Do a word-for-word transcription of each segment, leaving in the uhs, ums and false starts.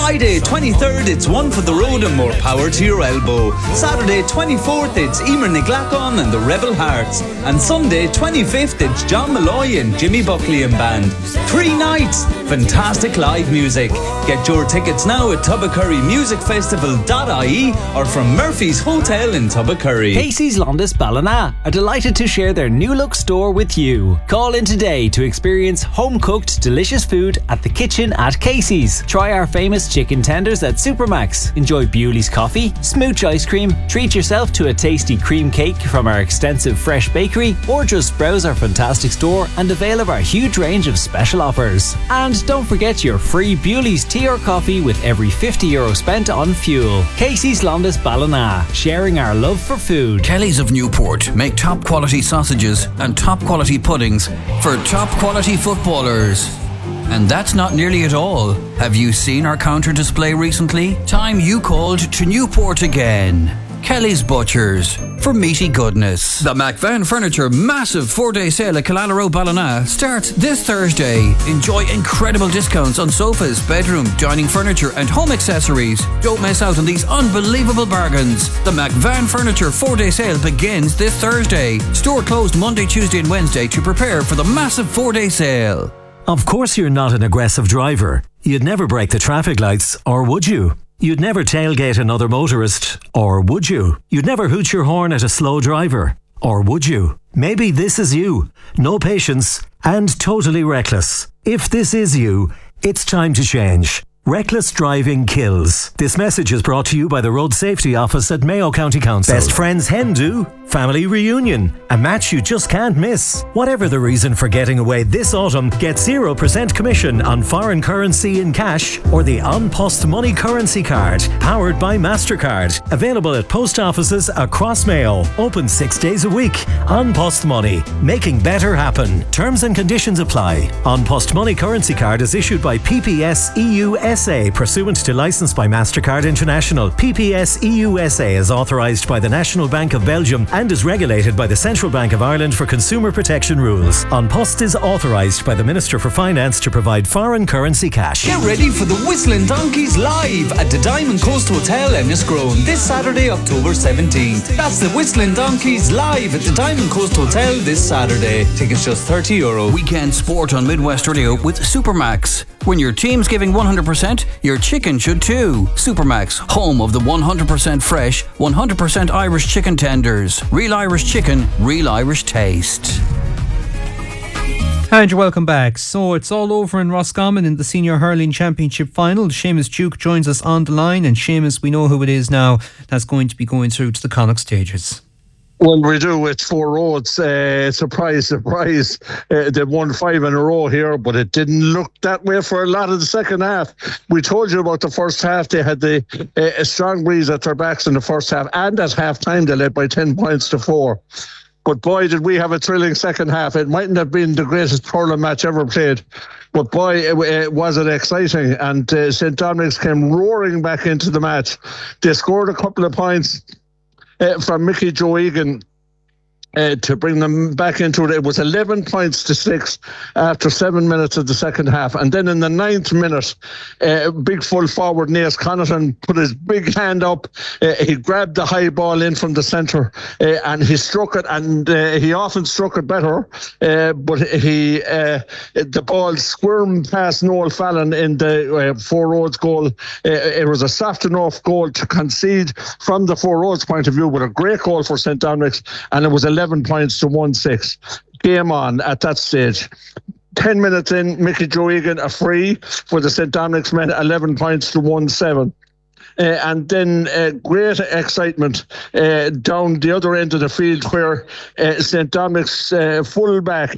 Friday twenty-third, it's One for the Road and More Power to Your Elbow. Saturday twenty-fourth, it's Emer Niglacon and the Rebel Hearts. And Sunday twenty-fifth, it's John Malloy and Jimmy Buckley and Band. Three nights, fantastic live music. Get your tickets now at Tubbacurry Music Festival dot I E or from Murphy's Hotel in Tubbacurry. Casey's Londis Ballina are delighted to share their new look store with you. Call in today to experience home-cooked delicious food at the kitchen at Casey's. Try our famous chicken tenders at Supermax. Enjoy Bewley's coffee, smooch ice cream, treat yourself to a tasty cream cake from our extensive fresh bakery, or just browse our fantastic store and avail of our huge range of special offers. And don't forget your free Bewley's tea or coffee with every fifty euro spent on fuel. Casey's Londis Ballina, sharing our love for food. Kelly's of Newport make top quality sausages and top quality puddings for top quality footballers. And that's not nearly it all. Have you seen our counter display recently? Time you called to Newport again. Kelly's Butchers for meaty goodness. The McVan Furniture massive four-day sale at Killala Ballina starts this Thursday. Enjoy incredible discounts on sofas, bedroom, dining furniture and home accessories. Don't miss out on these unbelievable bargains. The McVan Furniture four-day sale begins this Thursday. Store closed Monday, Tuesday and Wednesday to prepare for the massive four-day sale. Of course you're not an aggressive driver. You'd never break the traffic lights, or would you? You'd never tailgate another motorist, or would you? You'd never hoot your horn at a slow driver, or would you? Maybe this is you. No patience and totally reckless. If this is you, it's time to change. Reckless driving kills. This message is brought to you by the Road Safety Office at Mayo County Council. Best friends hen do. Family reunion. A match you just can't miss. Whatever the reason for getting away this autumn, get zero percent commission on foreign currency in cash or the An Post Money Currency Card, powered by MasterCard. Available at post offices across Mayo. Open six days a week. An Post Money. Making better happen. Terms and conditions apply. An Post Money Currency Card is issued by P P S E U S A pursuant to licence by MasterCard International. P P S E U S A is authorised by the National Bank of Belgium and is regulated by the Central Bank of Ireland for consumer protection rules. An Post is authorised by the Minister for Finance to provide foreign currency cash. Get ready for the Whistling Donkeys live at the Diamond Coast Hotel Enniscrone this Saturday, October seventeenth. That's the Whistling Donkeys live at the Diamond Coast Hotel this Saturday. Tickets just thirty euro. Weekend sport on Midwest Radio with Supermax. When your team's giving one hundred percent, your chicken should too. Supermax, home of the one hundred percent fresh, one hundred percent Irish chicken tenders. Real Irish chicken, real Irish taste. And you're welcome back. So it's all over in Roscommon in the Senior Hurling Championship Final. Seamus Duke joins us on the line, and Seamus, we know who it is now that's going to be going through to the Connacht stages. Well, we do. It's Four Roads. Uh, surprise, surprise. Uh, they won five in a row here, but it didn't look that way for a lot of the second half. We told you about the first half. They had the uh, a strong breeze at their backs in the first half, and at half time they led by ten points to four. But boy, did we have a thrilling second half. It mightn't have been the greatest hurling match ever played, but boy, it, it was it exciting. And uh, Saint Dominic's came roaring back into the match. They scored a couple of points Uh, from Mickey Joe Egan uh, to bring them back into it. It was eleven points to six after seven minutes of the second half. And then in the ninth minute, uh, big full forward Naas Connaughton put his big hand up. Uh, he grabbed the high ball in from the centre uh, and he struck it, and uh, he often struck it better, uh, but he uh, the ball squirmed past Noel Fallon in the uh, Four Roads goal. Uh, it was a soft enough goal to concede from the Four Roads point of view, but a great goal for Saint Dominic's, and it was eleven points to one six. Game on at that stage. Ten minutes in, Mickey Joe Egan a free for the Saint Dominic's men, eleven points to one seven. Uh, and then uh, great excitement uh, down the other end of the field where uh, Saint Dominic's uh, full-back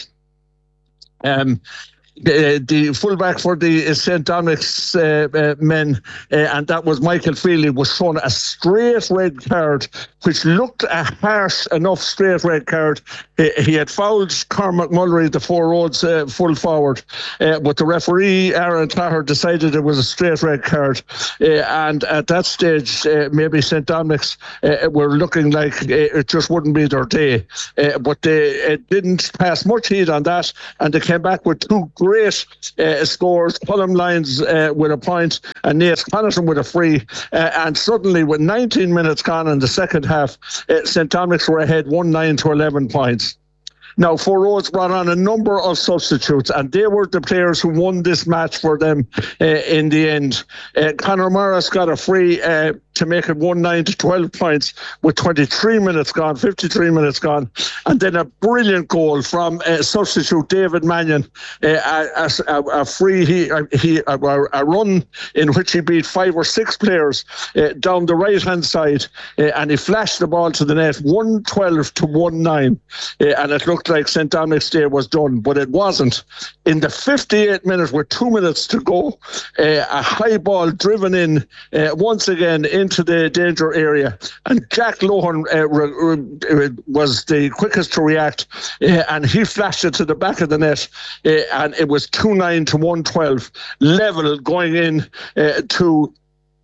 um, The, the fullback for the Saint Dominic's uh, uh, men, uh, and that was Michael Feely, was shown a straight red card, which looked a harsh enough straight red card. Uh, he had fouled Cormac Mullery, the Four Roads uh, full forward, uh, but the referee, Aaron Taher, decided it was a straight red card. Uh, and at that stage, uh, maybe Saint Dominic's uh, were looking like uh, it just wouldn't be their day. Uh, but they uh, didn't pass much heed on that, and they came back with two great uh, scores. Colm Lyons uh, with a point and Nate Connaughton with a free. Uh, and suddenly, with nineteen minutes gone in the second half, uh, St Dominics were ahead one nine to eleven points. Now, Four Roads brought on a number of substitutes, and they were the players who won this match for them uh, in the end. Uh, Conor Morris got a free uh, to make it one nine to twelve points with twenty-three minutes gone, fifty-three minutes gone. And then a brilliant goal from uh, substitute David Mannion, uh, a, a, a free, he, he, a, a run in which he beat five or six players uh, down the right-hand side, uh, and he flashed the ball to the net, one twelve to one nine, uh, and it looked like St Dominic's Day was done, but it wasn't. In the fifty-eight minutes, with two minutes to go, uh, a high ball driven in uh, once again into the danger area, and Jack Lohan uh, re- re- was the quickest to react, uh, and he flashed it to the back of the net, uh, and it was two nine to one twelve, level going in uh, to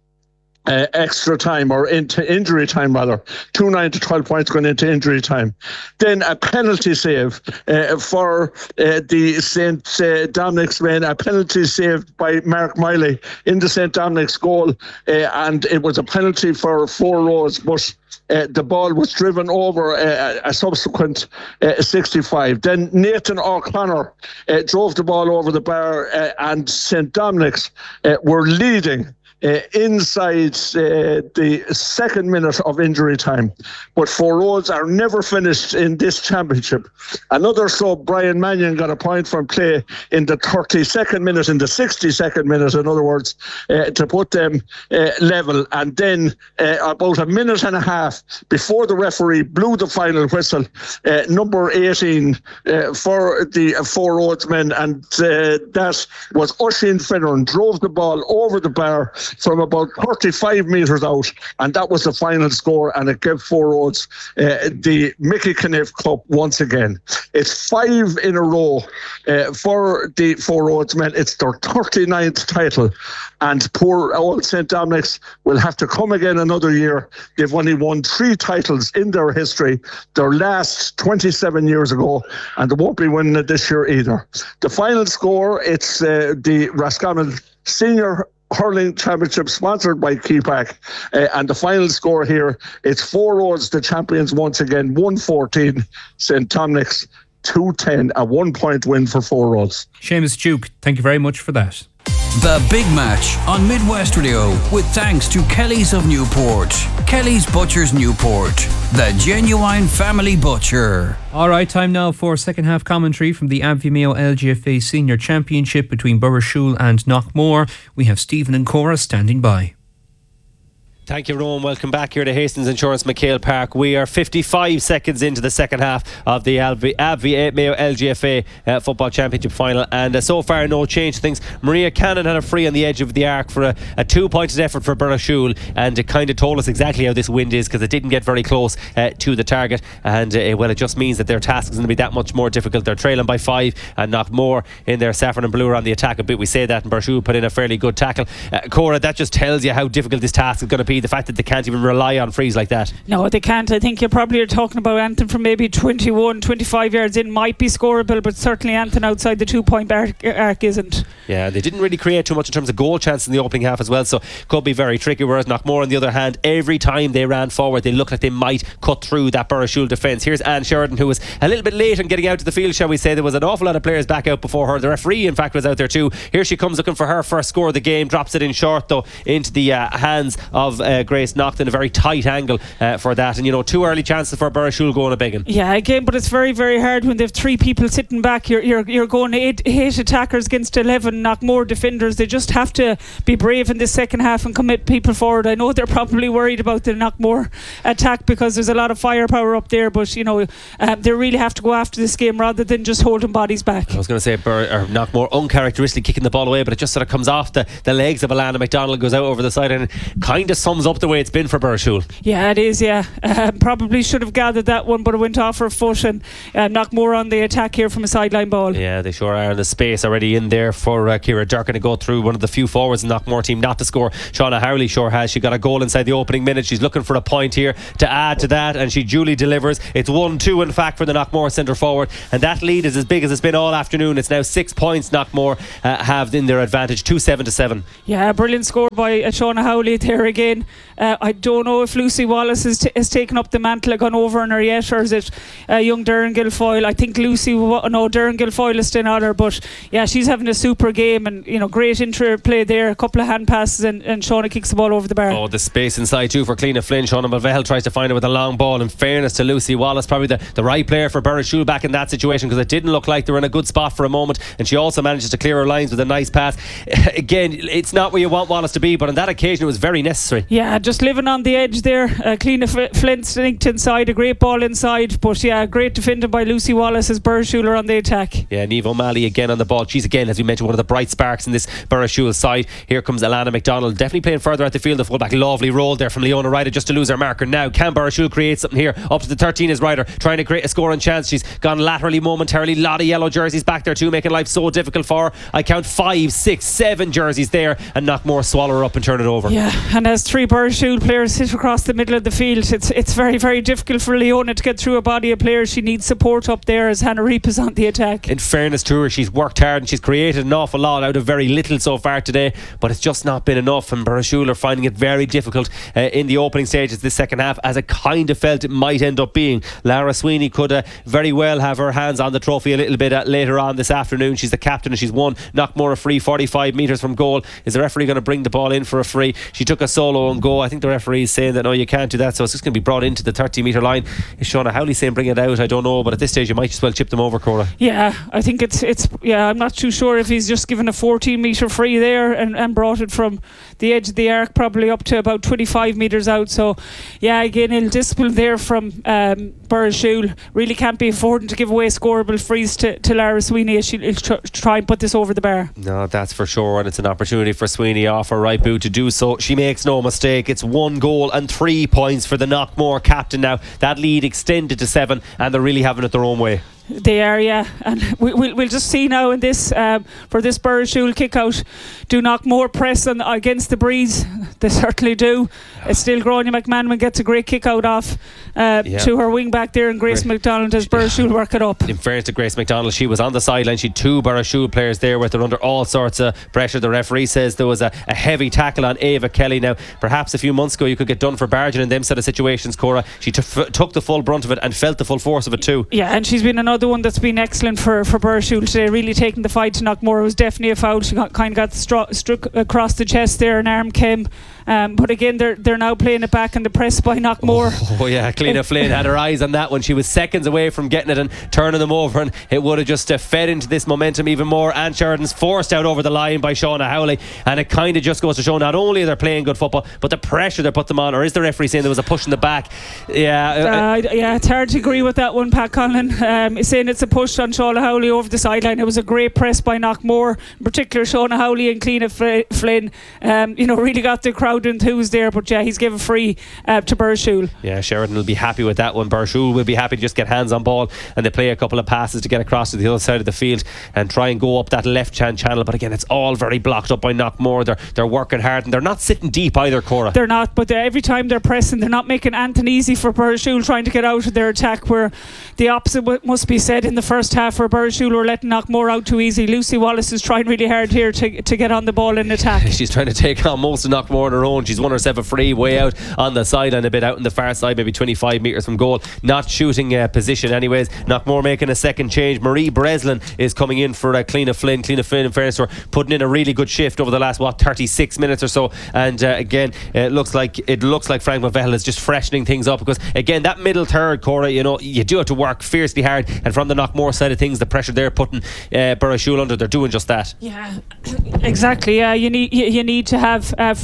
Uh, extra time, or into injury time rather. two nine to twelve points going into injury time. Then a penalty save uh, for uh, the St Uh, Dominic's men, a penalty saved by Mark Miley in the St Dominic's goal, uh, and it was a penalty for Four Roads, but Uh, the ball was driven over uh, a subsequent uh, sixty-five. Then Nathan O'Connor uh, drove the ball over the bar, uh, and St Dominic's uh, were leading Uh, inside uh, the second minute of injury time. But Four Roads are never finished in this championship. Another sub, Brian Mannion, got a point from play in the thirty-second minute, in the sixty-second minute, in other words, uh, to put them uh, level. And then uh, about a minute and a half before the referee blew the final whistle, uh, number eighteen uh, for the uh, Four Roads men, and uh, that was Oisin Finneran, drove the ball over the bar from about thirty-five metres out, and that was the final score, and it gave Four Roads uh, the Mickey Caniff Cup once again. It's five in a row uh, for the Four Roads men. It's their thirty-ninth title, and poor old St Dominic's will have to come again another year. They've only won three titles in their history, their last twenty-seven years ago, and they won't be winning it this year either. The final score, it's uh, the Roscommon Senior Hurling Championship, sponsored by Keepack, uh, and the final score here, it's Four Roads the champions once again, one fourteen, St Dominic's two ten, a one point win for Four Roads. Seamus Duke, thank you very much for that. The Big Match on Midwest Radio, with thanks to Kelly's of Newport. Kelly's Butchers Newport, the genuine family butcher. All right, time now for second half commentary from the Abvie Mayo L G F A Senior Championship between Burrishoole and Knockmore. We have Stephen and Cora standing by. Thank you, Rowan. Welcome back here to Hastings Insurance McHale Park. We are fifty-five seconds into the second half of the Abvie Mayo L G F A uh, Football Championship final, and uh, so far no change to things. Maria Cannon had a free on the edge of the arc for a, a two-pointed effort for Burrishoole, and it kind of told us exactly how this wind is, because it didn't get very close uh, to the target, and uh, well, it just means that their task is going to be that much more difficult. They're trailing by five, and Knockmore in their saffron and blue are on the attack a bit. We say that, and Burrishoole put in a fairly good tackle. uh, Cora, that just tells you how difficult this task is going to be, the fact that they can't even rely on frees like that. No, they can't. I think you probably are talking about Anton from maybe twenty-one, twenty-five yards in might be scoreable, but certainly Anton outside the two point arc, arc isn't. Yeah, they didn't really create too much in terms of goal chances in the opening half as well, so could be very tricky. Whereas Knockmore, on the other hand, every time they ran forward, they looked like they might cut through that Burrishoole defence. Here's Anne Sheridan, who was a little bit late on getting out to the field, shall we say. There was an awful lot of players back out before her. The referee, in fact, was out there too. Here she comes looking for her first score of the game, drops it in short though into the uh, hands of uh, Grace Naughton. A very tight angle uh, for that, and you know, two early chances for Burrishoole going a biggin. Yeah, again, but it's very very hard when they've three people sitting back. You're you're, you're going eight, eight attackers against eleven Knockmore defenders. They just have to be brave in this second half and commit people forward. I know they're probably worried about the Knockmore attack because there's a lot of firepower up there, but you know, um, they really have to go after this game rather than just holding bodies back. I was going to say Bur- or Knockmore uncharacteristically kicking the ball away, but it just sort of comes off the, the legs of Alana McDonald, goes out over the side, and kind of sums sums up the way it's been for Burrishoole. Yeah, it is, yeah. Uh, probably should have gathered that one, but it went off her foot, and uh, Knockmore on the attack here from a sideline ball. Yeah, they sure are. And the space already in there for uh, Ciara Durkin to go through, one of the few forwards in the Knockmore team not to score. Shauna Howley sure has. She got a goal inside the opening minute. She's looking for a point here to add to that, and she duly delivers. It's one two in fact for the Knockmore centre forward, and that lead is as big as it's been all afternoon. It's now six points Knockmore uh, have in their advantage, two seven to seven. Yeah, brilliant score by uh, Shauna Howley there again. Uh, I don't know if Lucy Wallace has, t- has taken up the mantle, gone over on her yet, or is it uh, young Darren Guilfoyle? I think Lucy, no, Darren Guilfoyle is still on her, but yeah, she's having a super game, and you know, great interplay there, a couple of hand passes, and, and Shauna kicks the ball over the bar. Oh, the space inside too for Cliona Flynn. Shauna Mulvehel tries to find it with a long ball. In fairness to Lucy Wallace, probably the, the right player for Burrishoole back in that situation, because it didn't look like they were in a good spot for a moment, and she also manages to clear her lines with a nice pass. Again, it's not where you want Wallace to be, but on that occasion it was very necessary. Yeah, just living on the edge there. uh, Cliona F- Flynn slinked inside, a great ball inside, but yeah, great defending by Lucy Wallace as Burrishoole are on the attack. Yeah, Niamh O'Malley again on the ball. She's again, as we mentioned, one of the bright sparks in this Burrishoole side. Here comes Alana McDonald, definitely playing further out the field. The fullback, lovely roll there from Leona Ryder just to lose her marker. Now can Burrishoole create something here? Up to the thirteen is Ryder trying to create a scoring chance. She's gone laterally momentarily. A lot of yellow jerseys back there too, making life so difficult for her. I count five, six, seven jerseys there, and Knockmore swallow her up and turn it over. Yeah, and as three Burrishoole players sit across the middle of the field, it's it's very very difficult for Leona to get through a body of players. She needs support up there as Hannah Reap is on the attack. In fairness to her, she's worked hard and she's created an awful lot out of very little so far today, but it's just not been enough, and Burrishoole are finding it very difficult uh, in the opening stages this second half, as it kind of felt it might end up being. Lara Sweeney could uh, very well have her hands on the trophy a little bit uh, later on this afternoon. She's the captain and she's won Knockmore a free forty-five metres from goal. Is the referee going to bring the ball in for a free? She took a solo and go. I think the referee is saying that no, you can't do that, so it's just going to be brought into the thirty metre line. Is Shauna Howley saying bring it out? I don't know, but at this stage you might just well chip them over, Cora. Yeah, I think it's it's yeah, I'm not too sure if he's just given a fourteen metre free there and, and brought it from the edge of the arc probably up to about twenty-five metres out. So yeah, again, ill discipline there from um, Burrishoole. Really can't be affording to give away scoreable frees to, to Lara Sweeney as she'll tr- try and put this over the bar. No, that's for sure, and it's an opportunity for Sweeney off her right boot to do so. She makes no mistake. It's one goal and three points for the Knockmore captain now. That lead extended to seven, and they're really having it their own way. They are, yeah, and we, we'll, we'll just see now in this um, for this Burrishoole kick out, do Knockmore press on, against the breeze? They certainly do. It's still Gráinne McManaman gets a great kick out off uh, yeah. to her wing back there, and Grace Great. McDonald as Burrishoole work it up. In fairness to Grace McDonald, she was on the sideline. She had two Burrishoole players there with her under all sorts of pressure. The referee says there was a, a heavy tackle on Ava Kelly. Now perhaps a few months ago you could get done for barging in them set of situations, Cora. She t- f- took the full brunt of it and felt the full force of it too. Yeah, and she's been another the one that's been excellent for, for Burrishoole today, really taking the fight to Knockmore. It was definitely a foul. She got, kind of got stru- struck across the chest there, an arm came. Um, but again, they're they're now playing it back and the press by Knockmore. Oh, oh yeah, Cliona Flynn had her eyes on that one. She was seconds away from getting it and turning them over, and it would have just uh, fed into this momentum even more. Anne Sheridan's forced out over the line by Shauna Howley, and it kind of just goes to show not only are they playing good football, but the pressure they put them on. Or is the referee saying there was a push in the back? Yeah, uh, yeah, it's hard to agree with that one, Pat Conlon. Um, he's saying it's a push on Shauna Howley over the sideline. It was a great press by Knockmore, in particular Shauna Howley and Cliona F- Flynn. Um, you know, really got the crowd enthused there. But yeah, he's given free uh, to Burrishoole. Yeah, Sheridan will be happy with that one. Burrishoole will be happy to just get hands on ball, and they play a couple of passes to get across to the other side of the field and try and go up that left hand channel. But again, it's all very blocked up by Knockmore. They're they're working hard, and they're not sitting deep either, Cora. They're not, but every time they're pressing, they're not making anything easy for Burrishoole trying to get out of their attack, where the opposite w- must be said in the first half, where Burrishoole were letting Knockmore out too easy. Lucy Wallace is trying really hard here to to get on the ball in attack. She's trying to take on most of Knockmore on her own. She's won herself a free way out on the sideline, a bit out in the far side, maybe twenty-five metres from goal. Not shooting uh, position anyways. Knockmore making a second change. Marie Breslin is coming in for uh, Cliona Flynn. Cliona Flynn, in fairness, were putting in a really good shift over the last what thirty-six minutes or so. And uh, again, uh, it looks like it looks like Frank Mulvehel is just freshening things up, because again, that middle third, Cora, you know, you do have to work fiercely hard. And from the Knockmore side of things, the pressure they're putting uh, Burrishoole under, they're doing just that. Yeah, exactly. Yeah, you need you, you need to have uh, fresh legs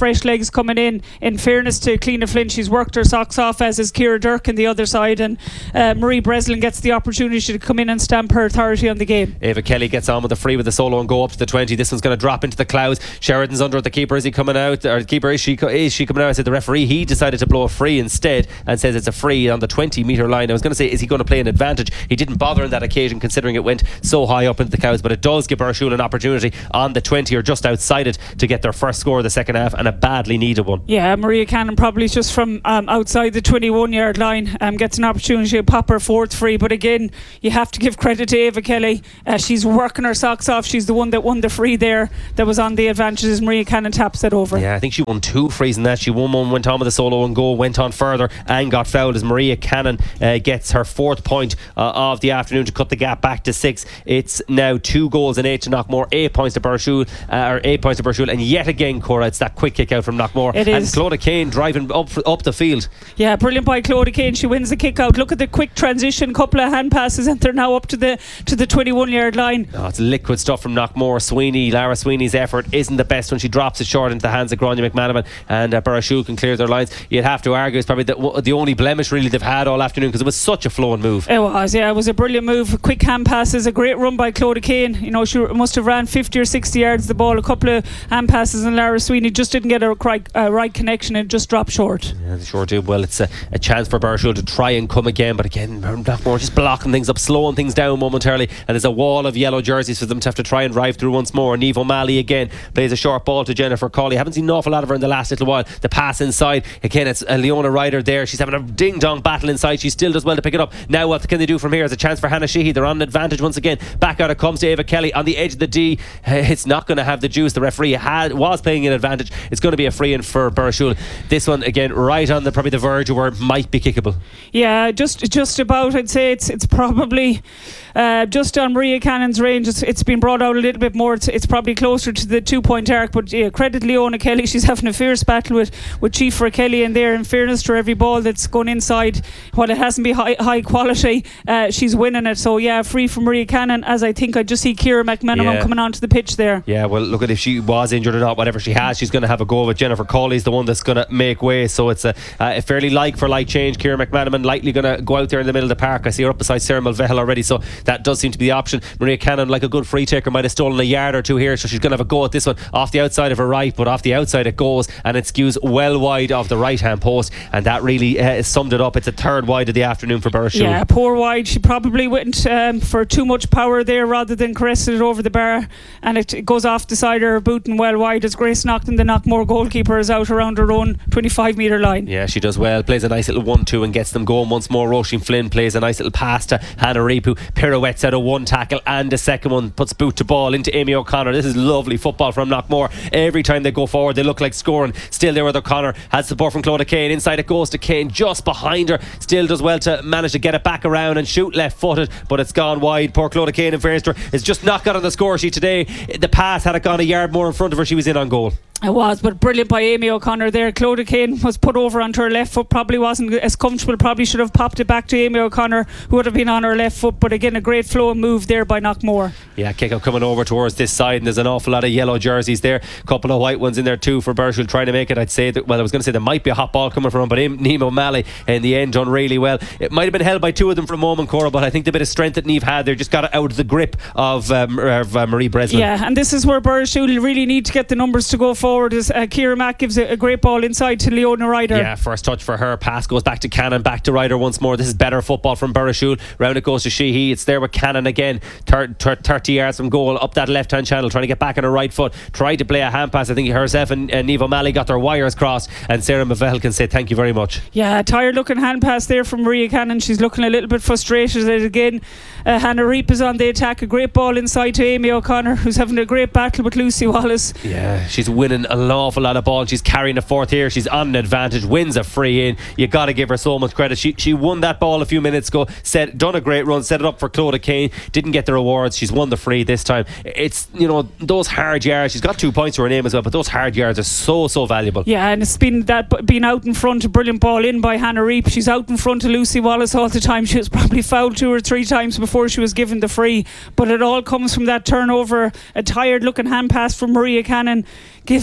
legs coming in. In fairness to Cliona Flynn, she's worked her socks off, as is Ciara Dirk on the other side, and uh, Marie Breslin gets the opportunity to come in and stamp her authority on the game. Ava Kelly gets on with the free with the solo and go up to the twenty. This one's going to drop into the clouds. Sheridan's under at the keeper. Is he coming out? Or the keeper, is she, is she coming out? I said the referee, he decided to blow a free instead and says it's a free on the twenty metre line. I was going to say, is he going to play an advantage? He didn't bother on that occasion, considering it went so high up into the clouds, but it does give Burshul an opportunity on the twenty or just outside it to get their first score of the second half, and a badly needed one. Yeah, Maria Cannon probably just from um, outside the twenty-one yard line um, gets an opportunity to pop her fourth free, but again, you have to give credit to Ava Kelly. Uh, she's working her socks off. She's the one that won the free there that was on the advantages. Maria Cannon taps that over. Yeah, I think she won two frees in that. She won one, went on with the solo and goal, went on further and got fouled as Maria Cannon uh, gets her fourth point uh, of the afternoon to cut the gap back to six. It's now two goals and eight to Knockmore, eight points to Burshul, uh, or eight points to Burshul, and yet again, Cora, it's that quick kick out from Knockmore. It is. And Clodagh Kane driving up up the field. Yeah, brilliant by Clodagh Kane. She wins the kick out. Look at the quick transition, couple of hand passes, and they're now up to the to the twenty-one yard line. Oh, it's liquid stuff from Knockmore. Sweeney, Lara Sweeney's effort isn't the best when she drops it short into the hands of Grania McManaman, and uh, Burshul can clear their lines. You'd have to argue it's probably the, the only blemish really they've had all afternoon, because it was such a flowing move. It was, yeah, it was a brilliant move. Quick hand passes, a great run by Clodagh Kane. You know, she must have ran fifty or sixty yards the ball. A couple of hand passes, and Lara Sweeney just didn't get a right, uh, right connection and just dropped short. Yeah, they sure do. Well, it's a, a chance for Burshul to try and come again, but again, Knockmore just blocking things up, slowing things down momentarily, and there's a wall of yellow jerseys for them to have to try and drive through once more. Niamh O'Malley again plays a short ball to Jennifer Cawley. Haven't seen an awful lot of her in the last little while. The pass inside, again, it's uh, Leona Ryder there. She's having a ding-dong battle inside. She still does well to pick it up. Now what can they do from here? There's a chance for Hannah Sheehy. They're on an advantage once again. Back out it comes to Ava Kelly on the edge of the D. It's not going to have the juice. The referee had was playing an advantage. It's going to be a free in for Burshul. This one again right on the probably the verge where it might be kickable. Yeah, just just about. I'd say it's it's probably uh, just on Maria Cannon's range. It's, it's been brought out a little bit more. It's, it's probably closer to the two point arc. But yeah, credit Leona Kelly. She's having a fierce battle with with Chief Kelly in there. In fairness to her, every ball that's gone inside, while it hasn't been high, high quality, uh, she's winning it. So yeah, free from Maria Cannon. As I think I just see Ciara McManaman yeah. coming onto the pitch there. Yeah, well, look at if she was injured or not, whatever she has, she's going to have a go with Jennifer Cawley's the one that's going to make way. So it's a, a fairly like for like change. Ciara McManaman likely going to go out there in the middle of the park. I see her up beside Sarah Mulvihill already, so that does seem to be the option. Maria Cannon, like a good free taker, might have stolen a yard or two here, so she's going to have a go at this one off the outside of her right, but off the outside it goes, and it skews well wide of the right hand post, and that really uh, summed it up. It's a third wide of the afternoon for Burshul. Yeah, poor wide. She probably went um, for too much power there rather than caressing it over the bar, and it, it goes off the side of her boot and well wide as Grace Naughton, the Knockmore goalkeeper, is out around her own twenty-five metre line. Yeah, she does well. Plays a nice little one two and gets them going once more. Roisin Flynn plays a nice little pass to Hannah Reap, who pirouettes out a one tackle and a second one, puts boot to ball into Amy O'Connor. This is lovely football from Knockmore. Every time they go forward they look like scoring. Still there with O'Connor, has support from Clodagh Kane. Inside it goes to Kane, just behind her. Still does well to manage to get it back around and shoot left footed, but it's gone wide. Poor Clodagh Kane, in fairness to her, is just not got on the score sheet today. The pass, had it gone a yard more in front of her, she was in on goal. It was, but brilliant by Amy O'Connor there. Clodagh Kane was put over onto her left foot, probably wasn't as comfortable, probably should have popped it back to Amy O'Connor, who would have been on her left foot, but again a great flow and move there by Knockmore. Yeah, kick out coming over towards this side, and there's an awful lot of yellow jerseys there, a couple of white ones in there too for Burshul trying to make it. I'd say that, well I was going to say there might be a hot ball coming from him, but Niamh O'Malley in the end done really well. It might have been held by two of them for a moment, Cora, but I think the bit of strength that Niamh had there just got it out of the grip of, um, of uh, Marie Breslin. Yeah, and this is where Burshul really need to get the numbers to go forward. As uh, Ciara Mack gives a, a great ball inside to Leona Ryder. Yeah, first touch for her, pass goes back to Cannon, back to Ryder once more. This is better football from Burshul. Round it goes to Sheehy. It's there with Cannon again, thir- thir- thirty yards from goal, up that left hand channel, trying to get back on her right foot, tried to play a hand pass. I think herself and uh, Niamh O'Malley got their wires crossed, and Sarah Mulvihill can say thank you very much. Yeah, tired looking hand pass there from Maria Cannon. She's looking a little bit frustrated at it again. uh, Hannah Reap is on the attack, a great ball inside to Amy O'Connor, who's having a great battle with Lucy Wallace. Yeah, she's winning an awful lot of ball. She's carrying a fourth here. She's on an advantage, wins a free in. You got to give her so much credit. She she won that ball a few minutes ago, set, done a great run, set it up for Clodagh Kane, didn't get the rewards. She's won the free this time. It's, you know, those hard yards, she's got two points to her name as well, but those hard yards are so so valuable. Yeah, and it's been that being out in front, a brilliant ball in by Hannah Reap. She's out in front of Lucy Wallace all the time. She was probably fouled two or three times before she was given the free, but it all comes from that turnover. A tired looking hand pass from Maria Cannon gives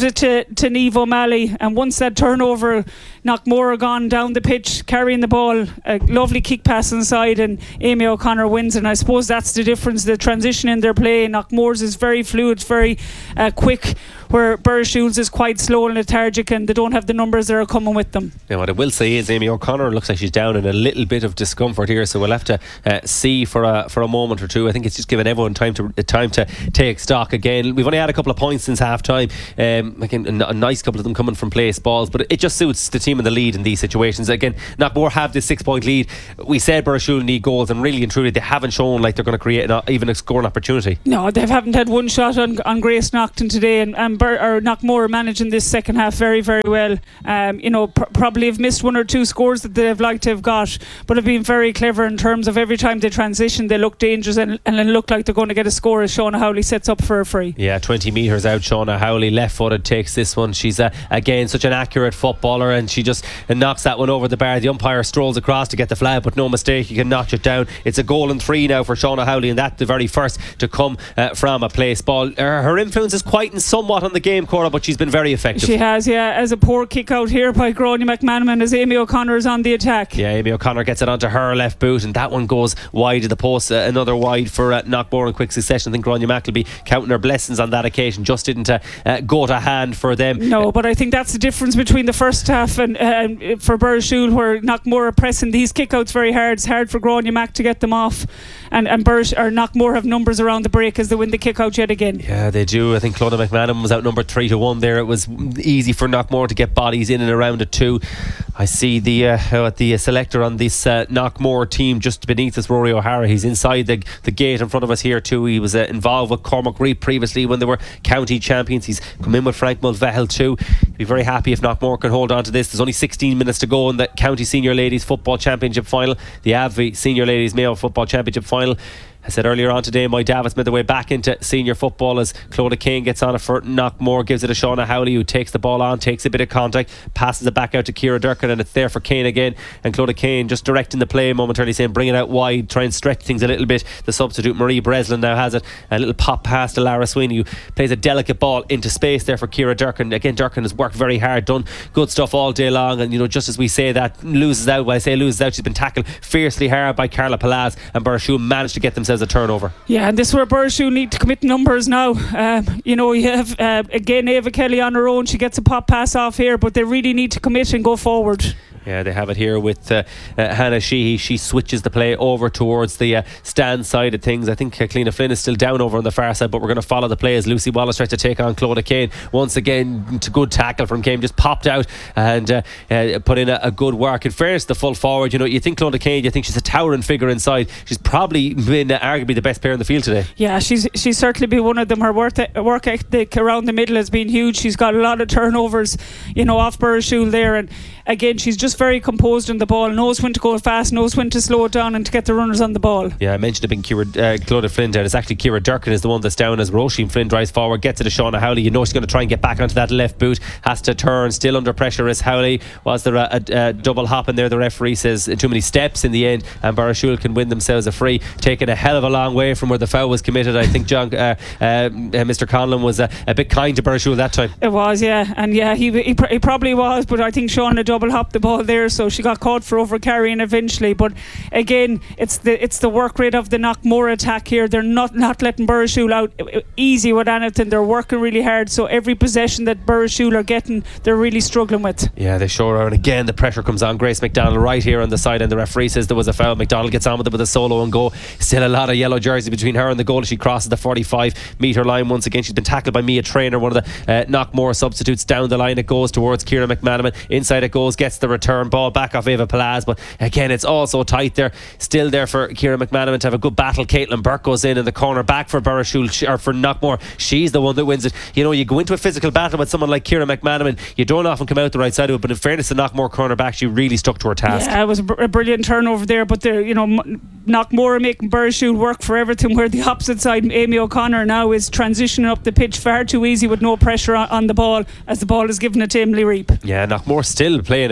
gives it to, to Niamh O'Malley, and once that turnover, Knockmore gone down the pitch carrying the ball, a lovely kick pass inside, and Amy O'Connor wins. And I suppose that's the difference, the transition in their play. Knockmore's is very fluid, very uh, quick, where Burrishoul's is quite slow and lethargic, and they don't have the numbers that are coming with them. Yeah, what I will say is Amy O'Connor looks like she's down in a little bit of discomfort here, so we'll have to uh, see for a for a moment or two. I think it's just giving everyone time to uh, time to take stock again. We've only had a couple of points since half time, um, again, a, a nice couple of them coming from place balls, but it just suits the team in the lead in these situations. Again, Knockmore have this six point lead. We said Burrishoul need goals, and really and truly they haven't shown like they're going to create an, even a scoring opportunity. No, they haven't had one shot on, on Grace Naughton today, and, and Bur- or Knockmore managing this second half very, very well. Um, you know, pr- probably have missed one or two scores that they've liked to have got, but have been very clever in terms of every time they transition, they look dangerous and, and look like they're going to get a score as Shauna Howley sets up for a free. Yeah, twenty metres out. Shauna Howley, left footed, takes this one. She's uh, again such an accurate footballer, and she just uh, knocks that one over the bar. The umpire strolls across to get the flag, but no mistake, you can notch it down. It's a goal and three now for Shauna Howley, and that the very first to come uh, from a place ball. Uh, her influence is quietened somewhat on the game, Cora, but she's been very effective. She has, yeah. As a poor kick out here by Gráinne McManaman as Amy O'Connor is on the attack. Yeah, Amy O'Connor gets it onto her left boot, and that one goes wide of the post. Uh, another wide for uh, Knockmore in quick succession. I think Gráinne Mac will be counting her blessings on that occasion. Just didn't uh, uh, go to hand for them. No, but I think that's the difference between the first half and uh, for Burrishoul, where Knockmore are pressing these kickouts very hard. It's hard for Gráinne Mac to get them off, and and Burish, or Knockmore have numbers around the break as they win the kick out yet again. Yeah, they do. I think Clodagh McManaman was outnumbered three to one there. It was easy for Knockmore to get bodies in and around it too. I see the uh, the uh, selector on this uh, Knockmore team just beneath us, Rory O'Hara. He's inside the the gate in front of us here too. He was uh, involved with Cormac Reid previously when they were county champions. He's come in with Frank Mulvehel too. He'd be very happy if Knockmore can hold on to this. There's only sixteen minutes to go in the County Senior Ladies Football Championship final, the A V V Senior Ladies Mayo Football Championship final. I said earlier on today, my Davis made their way back into senior football as Clodagh Kane gets on it for Knockmore, gives it to Shauna Howley, who takes the ball on, takes a bit of contact, passes it back out to Ciara Durkin, and it's there for Kane again. And Clodagh Kane just directing the play momentarily, saying bring it out wide, try and stretch things a little bit. The substitute Marie Breslin now has it, a little pop pass to Lara Sweeney, who plays a delicate ball into space there for Ciara Durkin. Again, Durkin has worked very hard, done good stuff all day long, and you know, just as we say that, loses out. When I say loses out, she's been tackled fiercely hard by Carla Palaz, and Burrishoul managed to get themselves a turnover. Yeah, and this is where Burrishoul need to commit numbers now. Um, you know, you have uh, again Ava Kelly on her own. She gets a pop pass off here, but they really need to commit and go forward. Yeah, they have it here with uh, uh, Hannah Sheehy. She switches the play over towards the uh, stand side of things. I think uh, Cleena Flynn is still down over on the far side, but we're going to follow the play as Lucy Wallace tries to take on Clodagh Kane. Once again, it's a good tackle from Kane, just popped out and uh, uh, put in a, a good work. In fairness, the full forward, you know, you think Clodagh Kane, you think she's a towering figure inside. She's probably been uh, arguably the best player in the field today. Yeah, she's she's certainly been one of them. Her work, work ethic around the middle has been huge. She's got a lot of turnovers, you know, off Burrishoul there, and again, she's just very composed on the ball, knows when to go fast, knows when to slow it down and to get the runners on the ball. Yeah, I mentioned it being Ciara, uh, Clodagh Flynn down. It's actually Ciara Durkin is the one that's down as Roisin Flynn drives forward, gets it to Shauna Howley. You know she's going to try and get back onto that left boot, has to turn, still under pressure is Howley. Was there a, a, a double hop in there? The referee says too many steps in the end, and Burrishoul can win themselves a free, taking a hell of a long way from where the foul was committed. I think John, uh, uh, Mister Conlon was uh, a bit kind to Burrishoul that time. It was, yeah, and yeah, he, he, he probably was, but I think Shauna double hopped the ball there, so she got caught for over carrying eventually. But again, it's the it's the work rate of the Knockmore attack here. They're not not letting Burrishoul out easy with anything. They're working really hard, so every possession that Burrishoul are getting, they're really struggling with. Yeah, they sure are. And again, the pressure comes on Grace McDonald right here on the side, and the referee says there was a foul. McDonald gets on with it with a solo and go. Still a lot of yellow jersey between her and the goal as she crosses the forty-five metre line once again. She's been tackled by Mia Traynor, one of the uh, Knockmore substitutes. Down the line it goes towards Ciara McManaman. Inside it goes, gets the return ball back off Ava Palaz, but again it's all so tight there. Still there for Ciara McManaman to have a good battle. Caitlin Burke goes in in the corner, back for Burrishoul, or for Knockmore. She's the one that wins it. You know, you go into a physical battle with someone like Ciara McManaman, you don't often come out the right side of it, but in fairness to Knockmore cornerback, she really stuck to her task. Yeah, it was a, br- a brilliant turnover there, but the you know Knockmore are making Burrishoul work for everything, where the opposite side Amy O'Connor now is transitioning up the pitch far too easy with no pressure on, on the ball, as the ball is given it to Emily Reap. Yeah, Knockmore still playing effectively with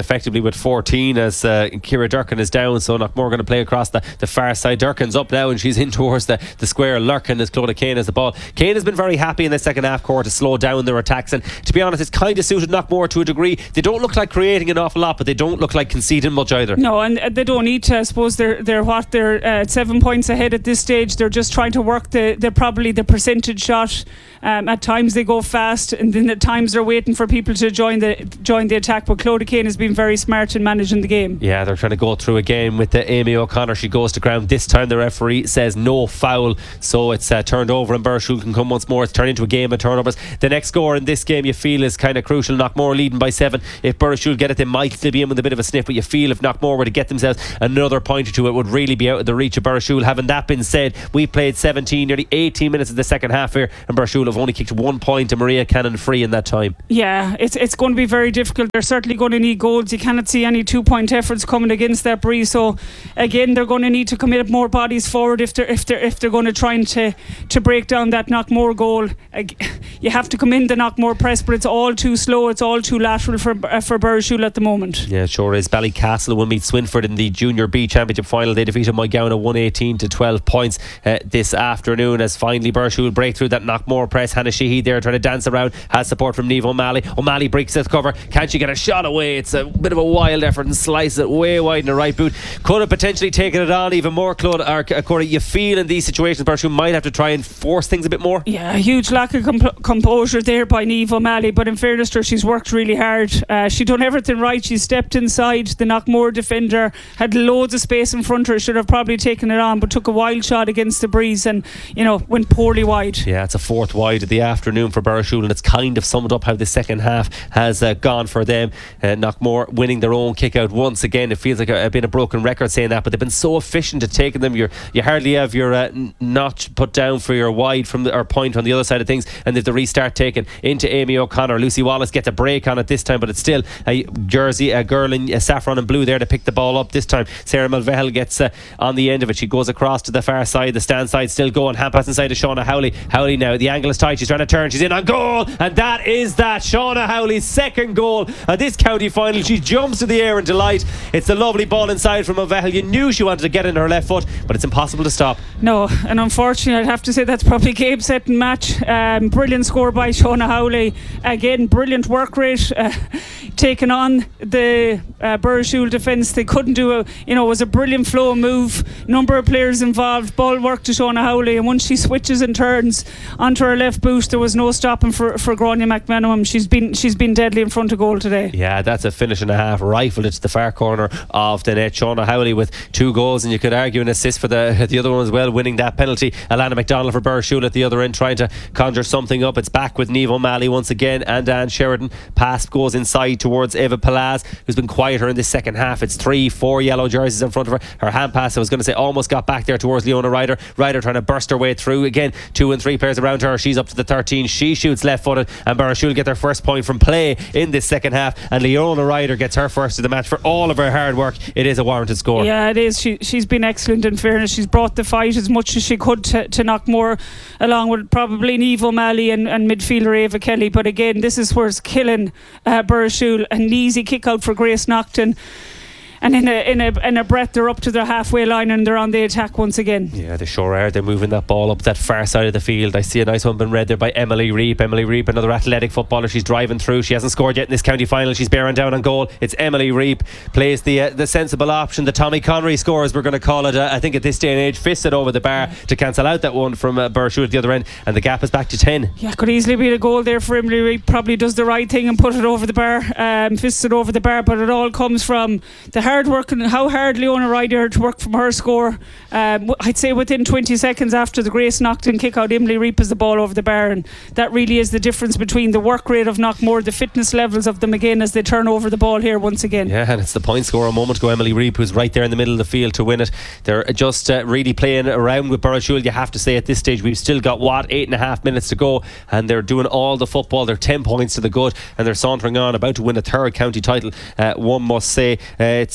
with fourteen as uh, Ciara Durkin is down, so Knockmore going to play across the, the far side. Durkin's up now and she's in towards the, the square. Lurkin as Clodagh Kane has the ball. Kane has been very happy in the second half quarter to slow down their attacks, and to be honest, it's kind of suited Knockmore to a degree. They don't look like creating an awful lot, but they don't look like conceding much either. No, and they don't need to. I suppose they're they're what they're uh, seven points ahead at this stage. They're just trying to work the they're probably the percentage shot. Um, at times they go fast, and then at times they're waiting for people to join the join the attack. But Clodagh Kane has been very smart in managing the game. Yeah, they're trying to go through again with the Amy O'Connor. She goes to ground. This time the referee says no foul, so it's uh, turned over and Burrishoole can come once more. It's turned into a game of turnovers. The next score in this game you feel is kind of crucial. Knockmore leading by seven. If Burrishoole get it, they might still be in with a bit of a sniff, but you feel if Knockmore were to get themselves another point or two, it would really be out of the reach of Burrishoole. Having that been said, we played seventeen, nearly eighteen minutes of the second half here, and Burrishoole have only kicked one point to Maria Cannon free in that time. Yeah, it's it's going to be very difficult. They're certainly going to need goals. You cannot see any two point efforts coming against that breeze. So again, they're going to need to commit more bodies forward if they're if they're if they're going to try to to break down that Knockmore goal. You have to come in the Knockmore press, but it's all too slow. It's all too lateral for uh, for Burrishoole at the moment. Yeah, it sure is. Ballycastle will meet Swinford in the Junior B Championship final. They defeated Moygown one eighteen to twelve points uh, this afternoon, as finally Burrishoole break through that Knockmore press. Hannah Sheehy there trying to dance around, has support from Niamh O'Malley. O'Malley breaks the cover. Can she get a shot away? It's a bit of a wild effort and slices it way wide in the right boot. Could have potentially taken it on even more, Claude, or Corey. You feel in these situations Burrishoole might have to try and force things a bit more. Yeah, a huge lack of comp- composure there by Niamh O'Malley, but in fairness to her, she's worked really hard. Uh, she done everything right. She stepped inside. The Knockmore defender had loads of space in front of her, should have probably taken it on, but took a wild shot against the breeze and, you know, went poorly wide. Yeah, it's a fourth wide of the afternoon for Burrishoole, and it's kind of summed up how the second half has uh, gone for them. uh, Knockmore winning their own kick out once again. It feels like a, a been a broken record saying that, but they've been so efficient at taking them. You're, you hardly have your uh, notch put down for your wide from the, or point on the other side of things, and they've the restart taken into Amy O'Connor. Lucy Wallace gets a break on it this time, but it's still a jersey, a girl in a saffron and blue there to pick the ball up this time. Sarah Mulvehel gets uh, on the end of it. She goes across to the far side, the stand side still going. Hand pass inside to Shauna Howley. Howley now, the angle is tight, she's trying to turn, she's in on goal, and that is that. Shauna Howley's second goal at this county final. She jumps to the air in delight. It's a lovely ball inside from Mulvehel. You knew she wanted to get in her left foot, but it's impossible to stop. No, and unfortunately I'd have to say that's probably game, set and match. Um, brilliant score by Shauna Howley. Again, brilliant work rate, uh, taking on the uh, Burrishoole defence. They couldn't do a, you know, it was a brilliant flow move, number of players involved, ball work to Shauna Howley, and once she switches and turns onto her left boot, there was no stopping for, for Grania McManamon. She's been she's been deadly in front of goal today. Yeah, that's a finish and a half, rifled it to the far corner of the net. Shauna Howley with two goals, and you could argue an assist for the the other one as well, winning that penalty. Alana McDonald for Burrishoole at the other end, trying to conjure something up. It's back with Niamh O'Malley once again, and Anne Sheridan. Pass goes inside towards Eva Palaz, who's been quieter in this second half. It's three, four yellow jerseys in front of her. Her hand pass, I was going to say, almost got back there towards Leona Ryder. Ryder trying to burst her way through. Again, two and three players around her. She's up to the thirteen. She shoots left footed, and Burrishoole get their first point from play in this second half, and Leona Ryder gets her first of the match for all of her hard work. It is a warranted score. Yeah, it is. She, she's been excellent in fairness. She's brought the fight as much as she could to, to Knockmore, along with probably Niamh O'Malley and, and midfielder Ava Kelly. But again, this is where it's killing uh, Burrishoole. An easy kick out for Grace Naughton. And in a, in a in a breath, they're up to their halfway line and they're on the attack once again. Yeah, they sure are. They're moving that ball up that far side of the field. I see a nice one been read there by Emily Reap. Emily Reap, another athletic footballer. She's driving through. She hasn't scored yet in this county final. She's bearing down on goal. It's Emily Reap. Plays the uh, the sensible option. The Tommy Connery score, as we're going to call it. Uh, I think at this day and age, fisted over the bar to cancel out that one from uh, Burrishoole at the other end. And the gap is back to ten. Yeah, could easily be a goal there for Emily Reap. Probably does the right thing and put it over the bar. Um, fisted over the bar. But it all comes from the hard work and how hard Leona Ryder to work from her score. Um, I'd say within twenty seconds after the Grace Naughton kick out, Emily Reap is the ball over the bar, and that really is the difference between the work rate of Knockmore, the fitness levels of them again as they turn over the ball here once again. Yeah, and it's the point scorer a moment ago, Emily Reap, who's right there in the middle of the field to win it. They're just uh, really playing around with Burrishoole. You have to say at this stage we've still got what eight and a half minutes to go, and they're doing all the football. They're ten points to the good, and they're sauntering on, about to win a third county title. Uh, one must say uh, it's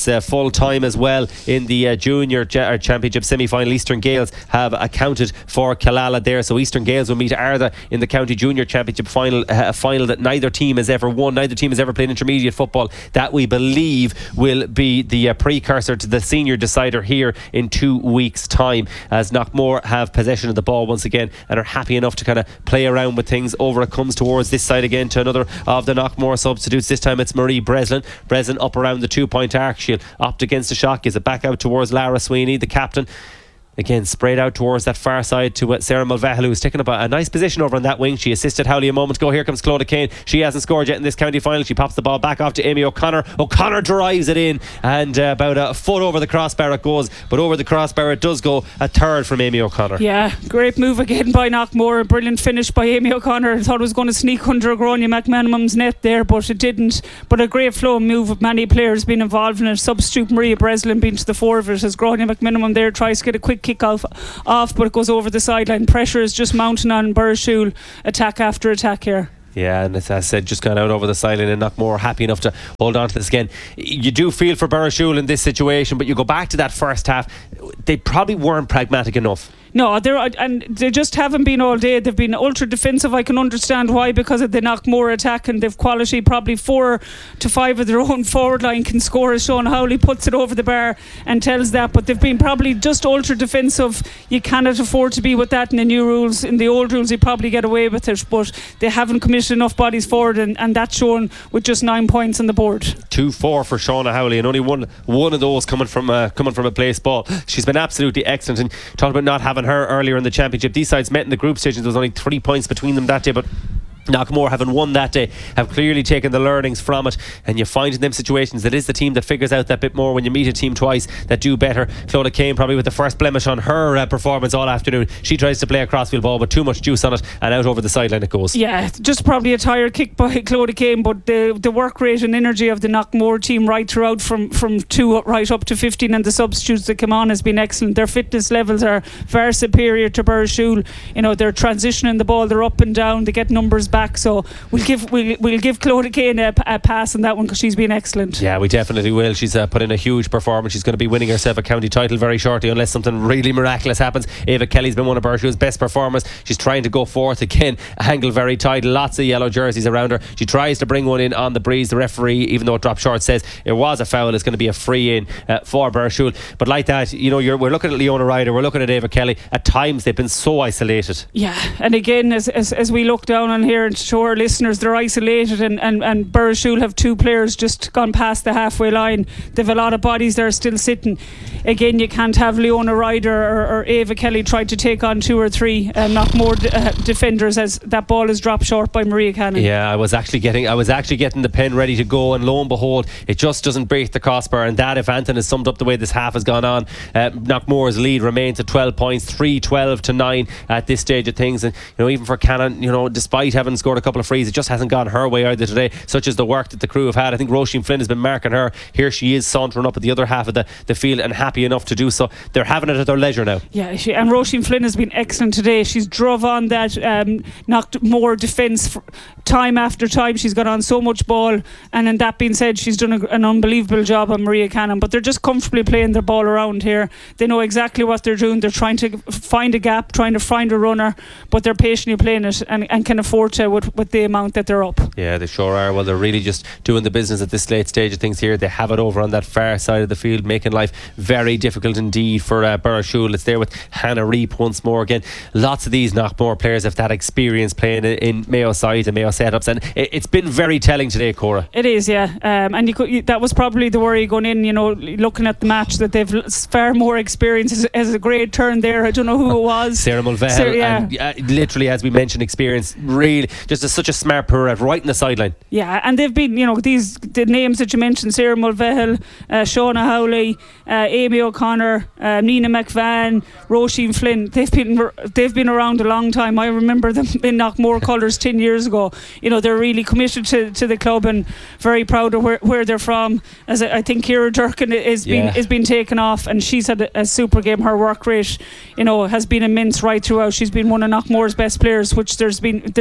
it's uh, full time as well in the uh, Junior J- Championship semi-final. Eastern Gales have accounted for Killala there, so Eastern Gales will meet Arda in the County Junior Championship final, uh, a final that neither team has ever won. Neither team has ever played intermediate football. That, we believe, will be the uh, precursor to the senior decider here in two weeks' time, as Knockmore have possession of the ball once again and are happy enough to kind of play around with things. Over it comes towards this side again to another of the Knockmore substitutes. This time it's Marie Breslin. Breslin up around the two-point arc. She'll opt against the shot, gives it back out towards Lara Sweeney, the captain. Again, sprayed out towards that far side to uh, Sarah Mulvahel, who's taken up a, a nice position over on that wing. She assisted Howley a moment ago. Here comes Clodagh Kane. She hasn't scored yet in this county final. She pops the ball back off to Amy O'Connor. O'Connor drives it in, and uh, about a foot over the crossbar it goes. But over the crossbar it does go. A third from Amy O'Connor. Yeah, great move again by Knockmore. A brilliant finish by Amy O'Connor. I thought it was going to sneak under Grania McManamum's net there, but it didn't. But a great flow move with many players being involved in it. Substitute Maria Breslin being to the fore of it, as Grania McManamum there tries to get a quick kick off off, but it goes over the sideline. Pressure is just mounting on Burrishoole, attack after attack here. Yeah, and as I said, just gone out over the sideline, and Knockmore happy enough to hold on to this again. You do feel for Burrishoole in this situation, but you go back to that first half, they probably weren't pragmatic enough. No, they're and they just haven't been all day. They've been ultra defensive. I can understand why, because of the Knockmore attack, and they've quality. Probably four to five of their own forward line can score, as Sean Howley puts it over the bar and tells that. But they've been probably just ultra defensive. You cannot afford to be with that in the new rules. In the old rules, you probably get away with it, but they haven't committed enough bodies forward, and, and that's shown with just nine points on the board. Two four for Shauna Howley, and only one one of those coming from uh, coming from a place ball. She's been absolutely excellent, and talking about not having her earlier in the championship. These sides met in the group stage, and there was only three points between them that day, but Knockmore, having won that day, have clearly taken the learnings from it, and you find in them situations that is the team that figures out that bit more when you meet a team twice that do better. Clodagh Kane probably with the first blemish on her uh, performance all afternoon. She tries to play a crossfield ball with too much juice on it, and out over the sideline it goes. Yeah, just probably a tired kick by Clodagh Kane, but the the work rate and energy of the Knockmore team right throughout, from, from two right up to fifteen, and the substitutes that come on has been excellent. Their fitness levels are far superior to Burrishoole. You know, they're transitioning the ball, they're up and down, they get numbers back, so we'll give we'll, we'll give Clodagh Kane a, a pass on that one, because she's been excellent. Yeah, we definitely will. She's uh, put in a huge performance. She's going to be winning herself a county title very shortly, unless something really miraculous happens. Ava Kelly's been one of Burshoole's best performers. She's trying to go forth again, angle very tight, lots of yellow jerseys around her. She tries to bring one in on the breeze. The referee, even though it dropped short, says it was a foul. It's going to be a free in uh, for Burrishoole. But like that, you know, you're, we're looking at Leona Ryder, we're looking at Ava Kelly. At times they've been so isolated. Yeah, and again, as as, as we look down on here and show our listeners, they're isolated, and, and, and Burrishoole have two players just gone past the halfway line. They've a lot of bodies there still sitting. Again, you can't have Leona Ryder or, or Ava Kelly try to take on two or three uh, not more d- uh, defenders, as that ball is dropped short by Maria Cannon. Yeah, I was actually getting I was actually getting the pen ready to go, and lo and behold, it just doesn't break the crossbar. And that, if Anton has summed up the way this half has gone on, uh, Knockmore's lead remains at twelve points, three twelve to nine at this stage of things. And you know, even for Cannon, you know, despite having scored a couple of frees, it just hasn't gone her way either today, such as the work that the crew have had. I think Roisin Flynn has been marking her. Here she is sauntering up at the other half of the, the field, and happy enough to do so. They're having it at their leisure now. Yeah, she, and Roisin Flynn has been excellent today. She's drove on that um, Knockmore defence for time after time. She's got on so much ball, and in that being said, she's done a, an unbelievable job on Maria Cannon. But they're just comfortably playing their ball around here. They know exactly what they're doing. They're trying to find a gap, trying to find a runner, but they're patiently playing it, and, and can afford to with, with the amount that they're up. Yeah, they sure are. Well, they're really just doing the business at this late stage of things here. They have it over on that far side of the field, making life very difficult indeed for uh, Burrishoole. It's there with Hannah Reap once more again. Lots of these Knockmore players have that experience playing in, in Mayo sides and Mayo setups, and it, it's been very telling today, Cora. It is, yeah. Um, and you could, you, that was probably the worry going in, you know, looking at the match, that they've far more experience. As, as a great turn there, I don't know who it was. Sarah Mulvahel, Sarah, yeah. and uh, literally, as we mentioned, experience, really just a, such a smart pirouette right in the sideline. Yeah, and they've been, you know, these the names that you mentioned: Sarah Mulvahel, uh, Shauna Howley, uh, Amy O'Connor, uh, Nina McVan, Roisin Flynn. They've been they've been around a long time. I remember them in Knockmore colours ten years ago. You know, they're really committed to, to the club, and very proud of where, where they're from. As I, I think Ciara Durkin is been yeah. is been taken off, and she's had a, a super game. Her work rate, you know, has been immense right throughout. She's been one of Knockmore's best players, which there's been there's been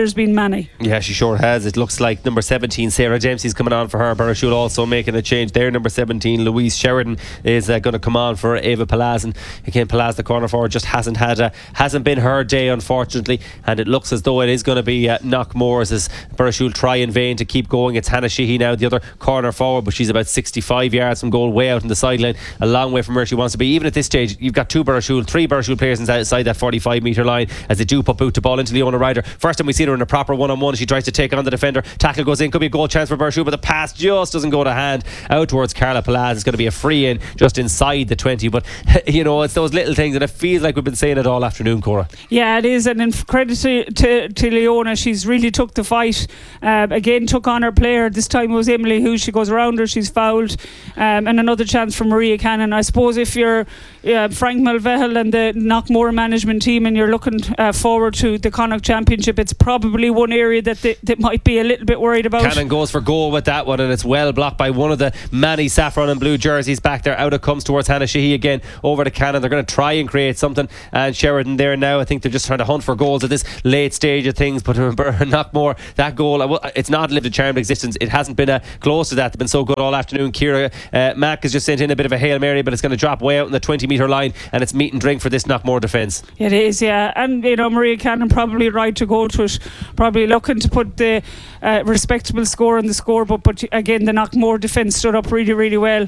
many. Yeah, she sure has. It looks like number seventeen, Sarah Dempsey's coming on for her. Burrishoole also making a change there. Number seventeen, Louise Sheridan, is uh, going to come on for Ava Palazan. Again, Palaz, the corner forward, just hasn't had a, hasn't been her day, unfortunately, and it looks as though it is going to be uh, Knockmore's as Burrishoole try in vain to keep going. It's Hannah Sheehy now, the other corner forward, but she's about sixty-five yards from goal, way out on the sideline, a long way from where she wants to be. Even at this stage, you've got two Burrishoole, three Burrishoole players inside that forty-five metre line as they do pop out the ball into Leona Ryder. First time we've seen her in a proper one-on-one, she tries to take on the defender. Tackle goes in, could be a goal chance for Burrishoole, but the pass just doesn't go to hand out towards Carla Palaz. It's going to be a free in just inside the twenty, but you know, it's those little things, and it feels like we've been saying it all afternoon, Cora. Yeah, it is, and in credit to, to, to Leona, she's really took the fight. Um, again, took on her player. This time it was Emily who she goes around her, she's fouled, um, and another chance for Maria Cannon. I suppose if you're uh, Frank Mulvehel and the Knockmore management team and you're looking uh, forward to the Connacht Championship, it's probably one area that they, they might be a little bit worried about. Cannon goes for goal with that one, and it's well blocked by one of the many saffron and blue jerseys back there. Out it comes towards Hannah Sheehy again, over to Cannon. They're going to try and create something, and Sheridan there now, I think they're just trying to hunt for goals at this late stage of things, but Knockmore, that goal, it's not lived a charmed existence. It hasn't been uh, close to that. They've been so good all afternoon. Kira uh, Mack has just sent in a bit of a Hail Mary, but it's going to drop way out in the twenty metre line, and it's meat and drink for this Knockmore defence. It is, yeah, and you know, Maria Cannon probably right to go to it, probably looking to put the uh, respectable score on the scoreboard, but again the Knockmore defence stood up really really well.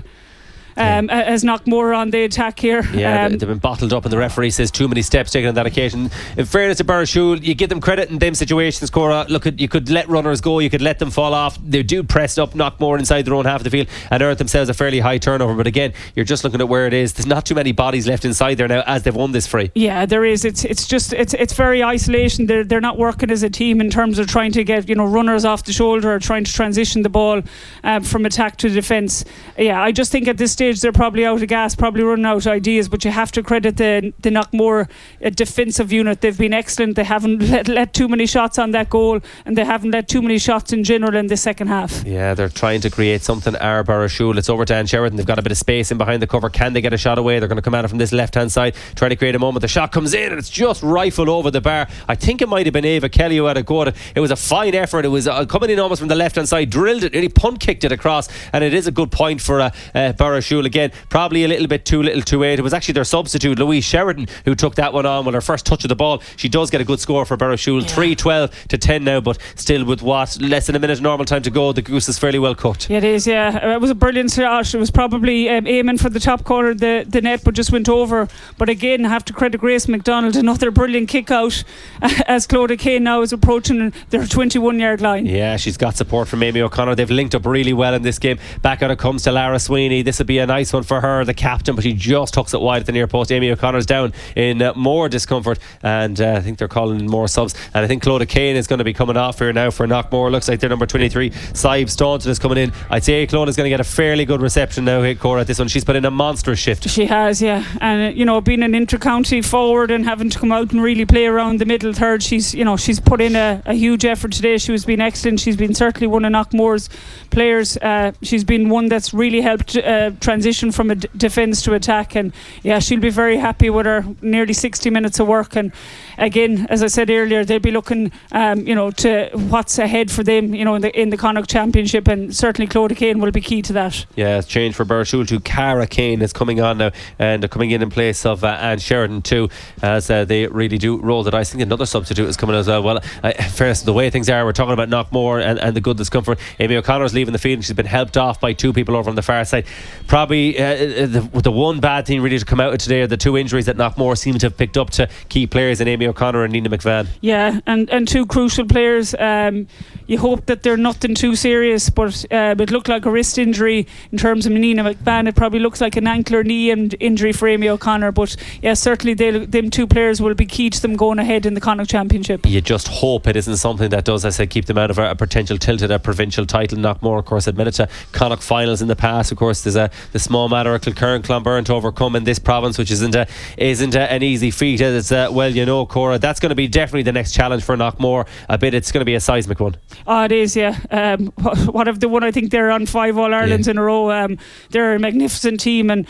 Um, yeah. As Knockmore on the attack here. Yeah, um, they've been bottled up, and the referee says too many steps taken on that occasion. In fairness to Burrishoole, you give them credit in them situations, Cora. Look, you could let runners go, you could let them fall off. They do press up Knockmore inside their own half of the field and earn themselves a fairly high turnover. But again, you're just looking at where it is. There's not too many bodies left inside there now as they've won this free. Yeah, there is. It's it's just it's it's very isolation. They're they're not working as a team in terms of trying to get, you know, runners off the shoulder or trying to transition the ball um, from attack to defence. Yeah, I just think at this stage they're probably out of gas, probably running out of ideas, but you have to credit the the Knockmore uh, defensive unit. They've been excellent. They haven't let, let too many shots on that goal, and they haven't let too many shots in general in the second half. Yeah, they're trying to create something. Our Burrishoole, it's over to Anne Sheridan. They've got a bit of space in behind the cover. Can they get a shot away? They're going to come at it from this left hand side, trying to create a moment. The shot comes in and it's just rifled over the bar. I think it might have been Ava Kelly who had a go at it. It was a fine effort. It was uh, coming in almost from the left hand side, drilled it, nearly punt kicked it across, and it is a good point for uh, uh, Burrishoole. Again, probably a little bit too little too late. It was actually their substitute Louise Sheridan who took that one on with her first touch of the ball. She does get a good score for Burrishoole. Yeah. three twelve to ten now, but still with what, less than a minute normal time to go, the goose is fairly well cooked. Yeah, it is, yeah. It was a brilliant shot. It was probably um, aiming for the top corner of the, the net, but just went over. But again, I have to credit Grace McDonald, another brilliant kick out as Clodagh Kane now is approaching their twenty-one yard line. Yeah, she's got support from Amy O'Connor. They've linked up really well in this game. Back out it comes to Lara Sweeney. This would be a nice one for her, the captain, but she just hooks it wide at the near post. Amy O'Connor's down in uh, more discomfort, and uh, I think they're calling in more subs, and I think Clodagh Kane is going to be coming off here now for Knockmore. Looks like their number twenty-three, Sive Staunton, is coming in. I'd say Clodagh is going to get a fairly good reception now, hey, Cora, at this one. She's put in a monstrous shift. She has, yeah, and uh, you know, being an inter-county forward and having to come out and really play around the middle third, she's, you know, she's put in a, a huge effort today. She was been excellent. She's been certainly one of Knockmore's players. Uh, she's been one that's really helped uh, transition from a d- defence to attack, and yeah, she'll be very happy with her nearly sixty minutes of work. And again, as I said earlier, they'll be looking um, you know, to what's ahead for them, you know, in the in the Connacht Championship, and certainly Clodagh Kane will be key to that. Yeah, it's changed for Burrishoole to Cara Kane is coming on now, and uh, coming in in place of uh, Anne Sheridan too, as uh, they really do roll the dice. I think another substitute is coming as well. Well, uh, first, the way things are, we're talking about Knockmore and, and the good that's come for Amy O'Connor's leaving the field, and she's been helped off by two people over on the far side. Probably uh, the, the one bad thing really to come out of today are the two injuries that Knockmore seem to have picked up to key players in Amy O'Connor and Nina McVan. Yeah, and, and two crucial players. Um, you hope that they're nothing too serious, but uh, it looked like a wrist injury in terms of Nina McVan. It probably looks like an ankle or knee injury for Amy O'Connor, but yeah, certainly them two players will be key to them going ahead in the Connacht Championship. You just hope it isn't something that does, as I said, keep them out of a, a potential tilt at a provincial title. Knockmore, of course, admitted to Connacht finals in the past. Of course, there's a the small matter of Kilkerran Clonberne to overcome in this province, which isn't a, isn't a, an easy feat. It's uh, well, you know, Cora, that's going to be definitely the next challenge for Knockmore. A bit, it's going to be a seismic one. Oh, it is, yeah. Um, what have they won? I think they're on five All Irelands yeah. in a row. Um, they're a magnificent team, and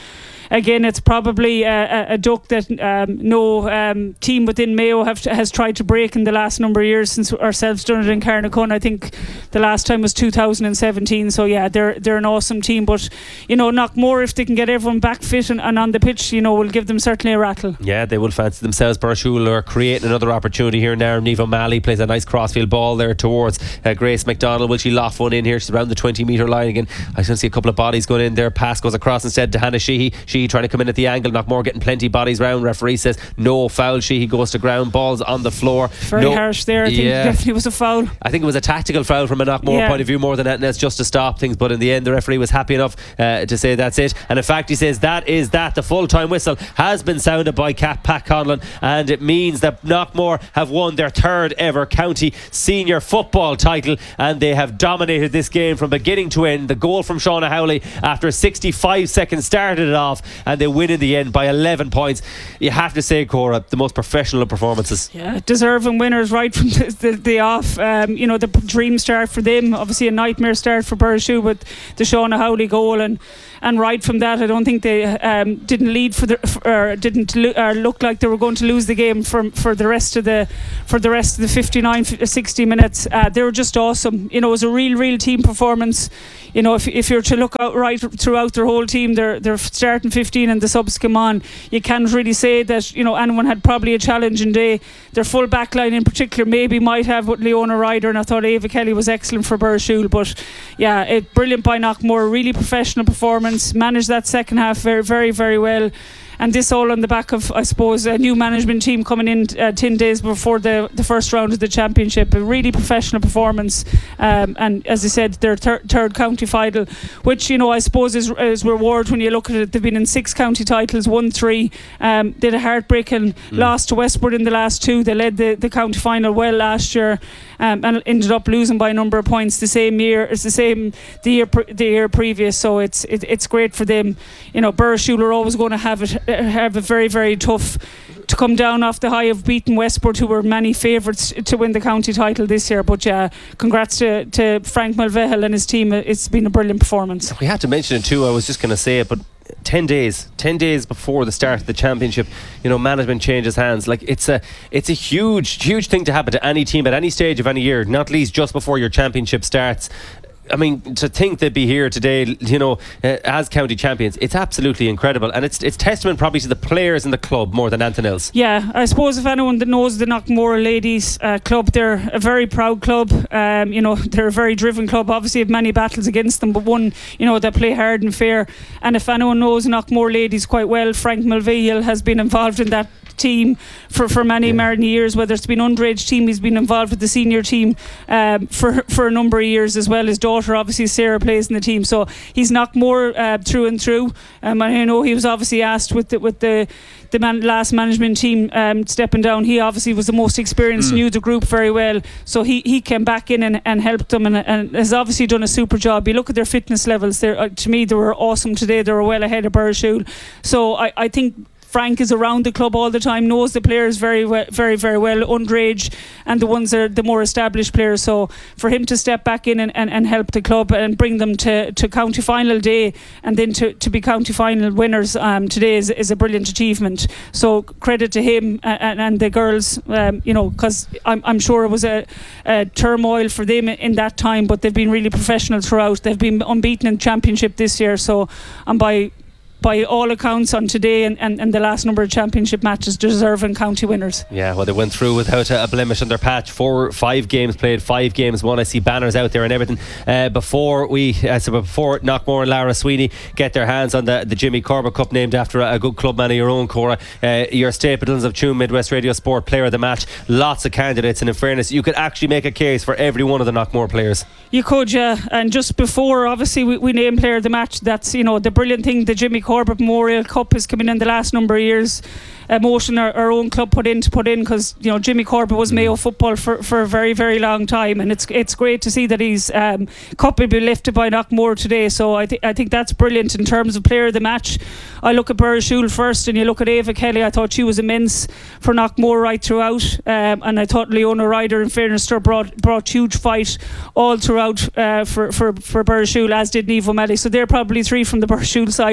again, it's probably a, a, a duck that um, no um, team within Mayo have has tried to break in the last number of years since ourselves done it in Carnacon. I think the last time was two thousand seventeen. So yeah, they're they're an awesome team. But you know, Knockmore, if they can get everyone back fit and, and on the pitch, you know, will give them certainly a rattle. Yeah, they will fancy themselves. Burshul are creating another opportunity here now. Neve O'Malley plays a nice crossfield ball there towards uh, Grace McDonald. Will she loft one in here? She's around the twenty metre line again. I can see a couple of bodies going in there. Pass goes across instead to Hannah Sheehy. Sheehy trying to come in at the angle. Knockmore getting plenty bodies round. Referee says no foul. Sheehy goes to ground. Ball's on the floor. Very no, harsh there. I think yeah. definitely was a foul. I think it was a tactical foul from a Knockmore yeah. point of view more than anything else, just to stop things. But in the end, the referee was happy enough uh, to say that's it. And in fact, he says that is that. The full time whistle has been sounded by Cap Pat Conlon, and it means that Knockmore have won their third ever county senior football title, and they have dominated this game from beginning to end. The goal from Shauna Howley after sixty-five seconds started it off, and they win in the end by eleven points. You have to say, Cora, the most professional of performances. Yeah, deserving winners right from the, the, the off. Um, you know, the dream start for them, obviously a nightmare start for Burrishoe with the Shauna Howley goal, and and right from that, I don't think they um, didn't lead for the for, or didn't lo- or look like they were going to lose the game for for the rest of the for the rest of the fifty-nine, sixty minutes. Uh, they were just awesome. You know, it was a real, real team performance. You know, if if you're to look out right throughout their whole team, they're they're starting fifteen and the subs come on. You can't really say that, you know, anyone had probably a challenging day. Their full back line in particular maybe might have with Leona Ryder, and I thought Ava Kelly was excellent for Burrishoe. But yeah, it brilliant by Knockmore. Really professional performance. Managed that second half very, very, very well. And this all on the back of, I suppose, a new management team coming in uh, ten days before the, the first round of the championship. A really professional performance. Um, and as I said, their thir- third county final, which, you know, I suppose is, is reward when you look at it. They've been in six county titles, won three. Um, they had a heartbreaking mm. loss to Westport in the last two. They led the, the county final well last year, um, and ended up losing by a number of points the same year. It's the same the year pre- the year previous. So it's it, it's great for them. You know, Burrishoe are always going to have it. have a very, very tough to come down off the high of beating Westport, who were many favourites to win the county title this year. But yeah, congrats to, to Frank Mulvehel and his team. It's been a brilliant performance. We had to mention it too. I was just going to say it, but ten days ten days before the start of the championship, you know, management changes hands. Like, it's a it's a huge huge thing to happen to any team at any stage of any year, not least just before your championship starts. I mean, to think they'd be here today, you know, uh, as county champions, it's absolutely incredible, and it's it's testament probably to the players in the club more than anything else. Yeah, I suppose if anyone that knows the Knockmore Ladies uh, club, they're a very proud club. Um, you know, they're a very driven club. Obviously, have many battles against them, but one, you know, they play hard and fair. And if anyone knows Knockmore Ladies quite well, Frank Mulvehel has been involved in that team for, for many, yeah. many years. Whether it's been underage team, he's been involved with the senior team um, for for a number of years as well. His daughter, obviously Sarah, plays in the team, so he's Knockmore uh, through and through. Um, and I know he was obviously asked with the, with the the man, last management team um, stepping down. He obviously was the most experienced, mm. knew the group very well, so he, he came back in and, and helped them, and, and has obviously done a super job. You look at their fitness levels, uh, to me they were awesome today. They were well ahead of Burrishoe. So I, I think Frank is around the club all the time, knows the players very, well, very, very well, underage, and the ones that are the more established players. So for him to step back in and, and, and help the club and bring them to, to county final day, and then to, to be county final winners um, today is, is a brilliant achievement. So credit to him and, and the girls, um, you know, because I'm, I'm sure it was a, a turmoil for them in that time, but they've been really professional throughout. They've been unbeaten in championship this year, so and by by all accounts on today and, and, and the last number of championship matches, deserving county winners. Yeah, well, they went through without a, a blemish on their patch. Four, five games played, five games won. I see banners out there and everything. Uh, before we, uh, so before Knockmore and Lara Sweeney get their hands on the, the Jimmy Corbett Cup, named after a, a good club man of your own, Cora, uh, your Stapletons of Tune Midwest Radio Sport Player of the Match. Lots of candidates, and in fairness, you could actually make a case for every one of the Knockmore players. You could, yeah. And just before, obviously, we, we named Player of the Match. That's, you know, the brilliant thing. The Jimmy Corbett Memorial Cup has come in in the last number of years. Emotion our, our own club put in to put in because, you know, Jimmy Corbett was Mayo football for, for a very, very long time, and it's it's great to see that he's um, cup will be lifted by Knockmore today. So I think I think that's brilliant in terms of player of the match. I look at Burrishoe first, and you look at Ava Kelly. I thought she was immense for Knockmore right throughout, um, and I thought Leona Ryder, in fairness to her, brought brought huge fight all throughout uh, for for for Burrishoe, as did Neve O'Malley. So they're probably three from the Burrishoe side. From the Knockmore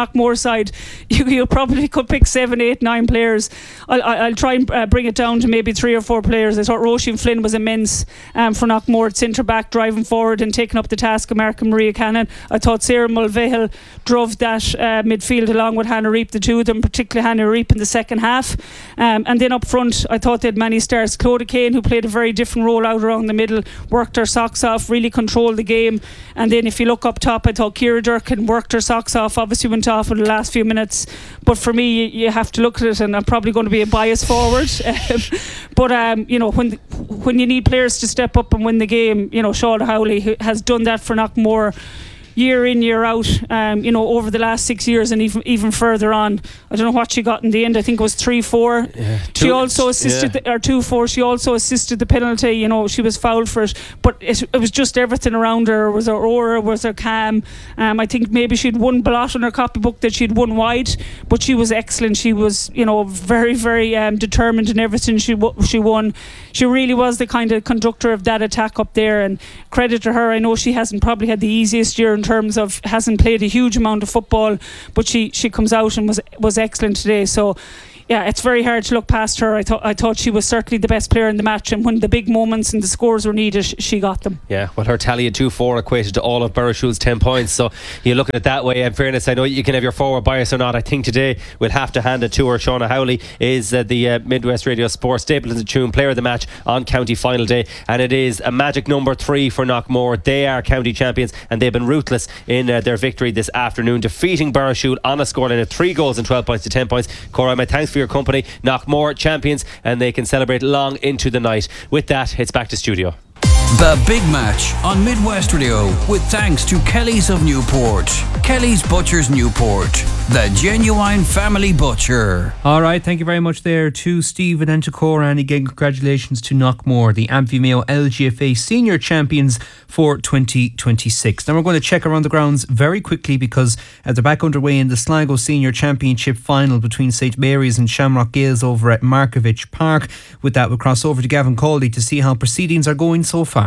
Knockmore side, you, you probably could pick seven, eight, nine players. I'll, I'll try and uh, bring it down to maybe three or four players. I thought Roisin Flynn was immense um, for Knockmore at centre back, driving forward and taking up the task of Mark and Maria Cannon. I thought Sarah Mulvihill drove that uh, midfield along with Hannah Reap, the two of them, particularly Hannah Reap in the second half. Um, and then up front, I thought they had many stars. Clodagh Kane, who played a very different role out around the middle, worked her socks off, really controlled the game. And then if you look up top, I thought Ciara Durkin worked her socks off, obviously went off in the last few minutes. But for me, you, you have to look at it, and I'm probably going to be a bias forward. But, um, you know, when when you need players to step up and win the game, you know, Shauna Howley has done that for Knockmore year in, year out, um, you know, over the last six years and even even further on. I don't know what she got in the end. I think it was three four. Yeah. She two, also assisted, yeah. the, or two four. She also assisted the penalty. You know, she was fouled for it, but it, it was just everything around her. Was her aura, was her calm. Um, I think maybe she'd one blot on her copybook that she'd won wide, but she was excellent. She was, you know, very very um, determined in everything she w- she won. She really was the kind of conductor of that attack up there, and credit to her. I know she hasn't probably had the easiest year in terms of hasn't played a huge amount of football, but she she comes out and was was excellent today. So yeah, it's very hard to look past her. I thought I thought she was certainly the best player in the match, and when the big moments and the scores were needed, she got them. Yeah, well, her tally of two four equated to all of Burrishoot's ten points, so you look at it that way. In fairness, I know you can have your forward bias or not. I think today we'll have to hand it to her. Shauna Howley is uh, the uh, Midwest Radio Sports Stapleton Tune Player of the Match on County Final Day, and it is a magic number three for Knockmore. They are county champions, and they've been ruthless in uh, their victory this afternoon, defeating Burrishoot on a scoreline of three goals and twelve points to ten points. Cora, my thanks for your company. Knockmore champions, and they can celebrate long into the night. With that, it's back to studio. The Big Match on Midwest Radio, with thanks to Kelly's of Newport. Kelly's Butchers Newport, the genuine family butcher. All right, thank you very much there to Stephen and to Cora, and again congratulations to Knockmore, the Amphy Mayo L G F A senior champions for twenty twenty-six. Now we're going to check around the grounds very quickly, because uh, they're back underway in the Sligo Senior Championship final between Saint Mary's and Shamrock Gales over at Markovich Park. With that, we'll cross over to Gavin Cawley to see how proceedings are going so far.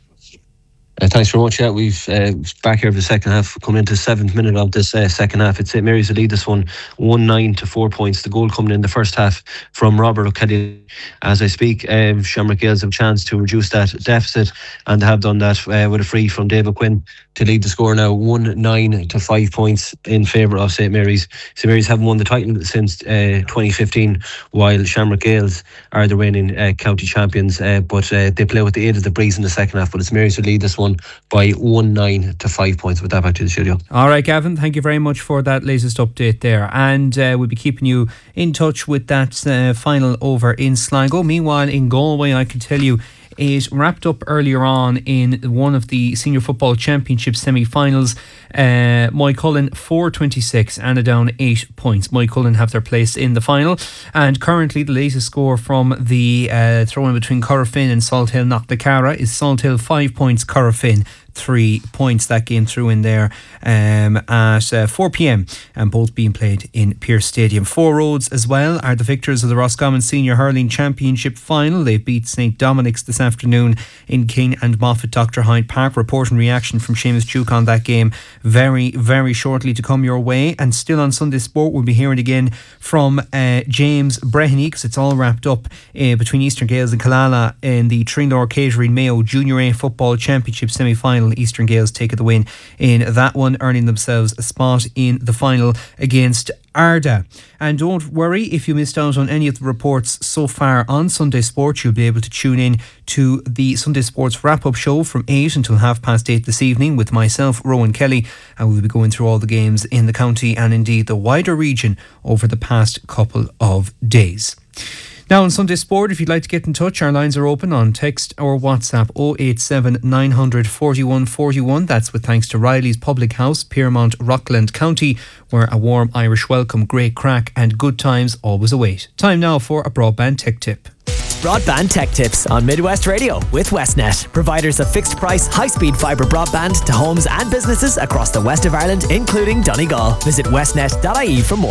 Uh, thanks very much. Yeah, we've uh, back here for the second half, come into the seventh minute of this uh, second half. It's Saint Mary's to lead this one one nine to four points. The goal coming in the first half from Robert O'Kelly. As I speak, um, Shamrock Gales have a chance to reduce that deficit, and they have done that uh, with a free from David Quinn to lead the score now one nine to five points in favour of Saint Mary's. Saint Mary's haven't won the title since uh, twenty fifteen, while Shamrock Gales are the reigning uh, county champions, uh, but uh, they play with the aid of the breeze in the second half. But it's Mary's who lead this one by one nine to five points. With that, back to the studio. All right, Gavin, thank you very much for that latest update there, and uh, we'll be keeping you in touch with that uh, final over in Sligo. Meanwhile, in Galway, I can tell you it wrapped up earlier on in one of the Senior Football Championship semi-finals. Uh, Moycullen four twenty-six, Annadown eight points. Moycullen have their place in the final, and currently the latest score from the uh, throw-in between Corofin and Salthill Knocknacarra is Salthill five points, Corofin three points. That game threw in there um, at uh, four p.m. and both being played in Pearse Stadium. Four Roads as well are the victors of the Roscommon Senior Hurling Championship final. They beat Saint Dominic's this afternoon in King and Moffat Doctor Hyde Park. Report and reaction from Seamus Duke on that game very very shortly to come your way. And still on Sunday Sport, we'll be hearing again from uh, James Breheny, because it's all wrapped up uh, between Eastern Gales and Killala in the Trinlor Catering Mayo Junior A Football Championship semi-final. Eastern Gales take the win in that one, earning themselves a spot in the final against Arda. And don't worry if you missed out on any of the reports so far on Sunday Sports. You'll be able to tune in to the Sunday Sports wrap-up show from eight until half past eight this evening with myself, Rowan Kelly, and we'll be going through all the games in the county and indeed the wider region over the past couple of days. Now on Sunday Sport, if you'd like to get in touch, our lines are open on text or WhatsApp oh eight seven nine hundred forty-one forty-one. That's with thanks to Riley's Public House, Piermont, Rockland County, where a warm Irish welcome, great crack and good times always await. Time now for a broadband tech tip. Broadband Tech Tips on Midwest Radio with Westnet, providers of fixed price, high-speed fibre broadband to homes and businesses across the west of Ireland, including Donegal. Visit westnet dot I E for more.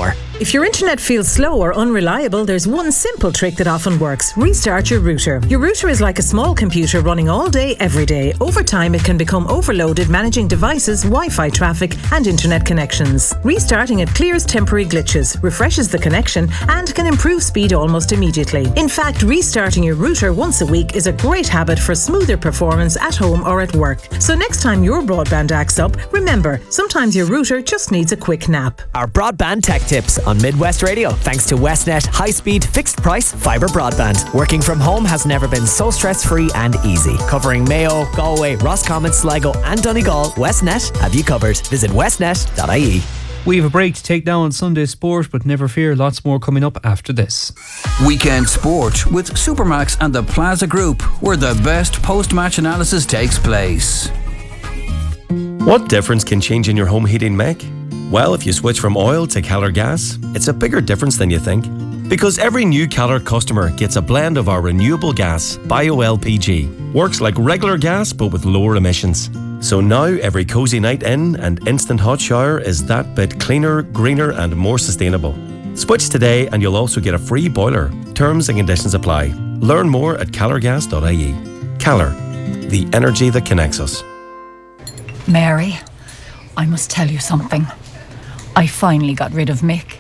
If your internet feels slow or unreliable, there's one simple trick that often works. Restart your router. Your router is like a small computer running all day, every day. Over time, it can become overloaded managing devices, Wi-Fi traffic and internet connections. Restarting it clears temporary glitches, refreshes the connection and can improve speed almost immediately. In fact, restarting your router once a week is a great habit for smoother performance at home or at work. So next time your broadband acts up, remember, sometimes your router just needs a quick nap. Our broadband tech tips on Midwest Radio, thanks to Westnet high-speed fixed-price fibre broadband. Working from home has never been so stress-free and easy. Covering Mayo, Galway, Roscommon, Sligo and Donegal, Westnet have you covered. Visit westnet dot I E. We have a break to take now on Sunday Sport, but never fear, lots more coming up after this. Weekend Sport with Supermax and the Plaza Group, where the best post-match analysis takes place. What difference can changing your home heating make? Well, if you switch from oil to Keller Gas, it's a bigger difference than you think. Because every new Keller customer gets a blend of our renewable gas, Bio L P G. Works like regular gas but with lower emissions. So now every cosy night in and instant hot shower is that bit cleaner, greener and more sustainable. Switch today and you'll also get a free boiler. Terms and conditions apply. Learn more at keller gas dot I E. Keller, the energy that connects us. Mary, I must tell you something. I finally got rid of Mick.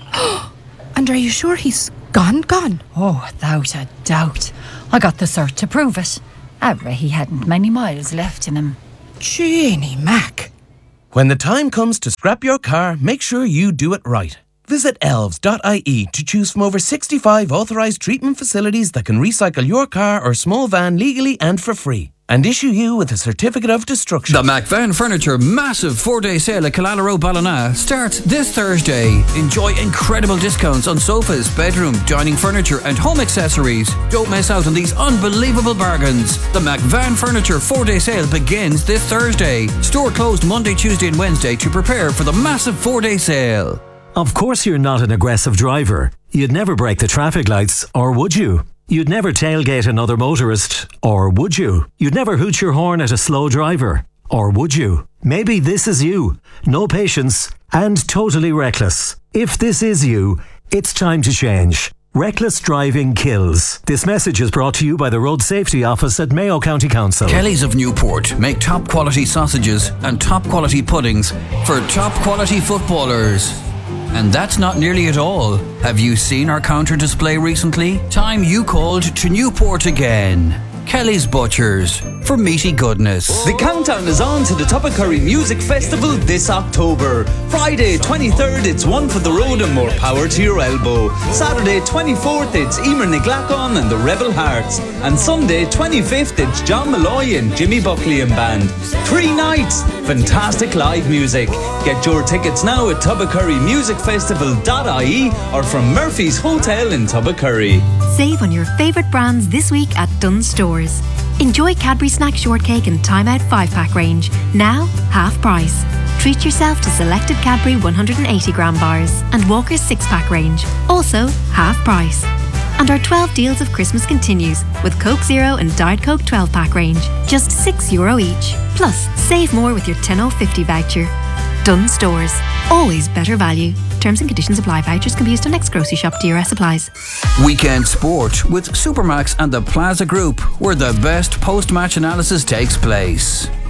And are you sure he's gone, gone? Oh, without a doubt. I got the cert to prove it. However, he hadn't many miles left in him. Jeannie Mac. When the time comes to scrap your car, make sure you do it right. Visit elves dot I E to choose from over sixty-five authorised treatment facilities that can recycle your car or small van legally and for free, and issue you with a certificate of destruction. The McVan Furniture massive four-day sale at Killala Road, Ballina starts this Thursday. Enjoy incredible discounts on sofas, bedroom, dining furniture and home accessories. Don't miss out on these unbelievable bargains. The McVan Furniture four-day sale begins this Thursday. Store closed Monday, Tuesday and Wednesday to prepare for the massive four-day sale. Of course you're not an aggressive driver. You'd never break the traffic lights, or would you? You'd never tailgate another motorist, or would you? You'd never hoot your horn at a slow driver, or would you? Maybe this is you. No patience and totally reckless. If this is you, it's time to change. Reckless driving kills. This message is brought to you by the Road Safety Office at Mayo County Council. Kelly's of Newport make top quality sausages and top quality puddings for top quality footballers. And that's not nearly it all. Have you seen our counter display recently? Time you called to Newport again. Kelly's Butchers for meaty goodness. The countdown is on to the Tuppacurry Music Festival this October. Friday twenty-third, it's One for the Road and More Power to Your Elbow. Saturday twenty-fourth, it's Emer Niglacon and the Rebel Hearts. And Sunday twenty-fifth, it's John Malloy and Jimmy Buckley and Band. Three nights, fantastic live music. Get your tickets now at tuppacurry music festival dot I E or from Murphy's Hotel in Tuppacurry. Save on your favourite brands this week at Dunnes Stores. Enjoy Cadbury Snack Shortcake and Time Out five pack range, now half price. Treat yourself to selected Cadbury one hundred eighty gram bars and Walker's six pack range, also half price. And our twelve deals of Christmas continues with Coke Zero and Diet Coke twelve pack range, just six euro each. Plus, save more with your ten oh fifty voucher. Dunnes Stores, always better value. Terms and conditions apply. Vouchers can be used on next grocery shop. D R S applies. Weekend Sport with Supermax and the Plaza Group, where the best post-match analysis takes place.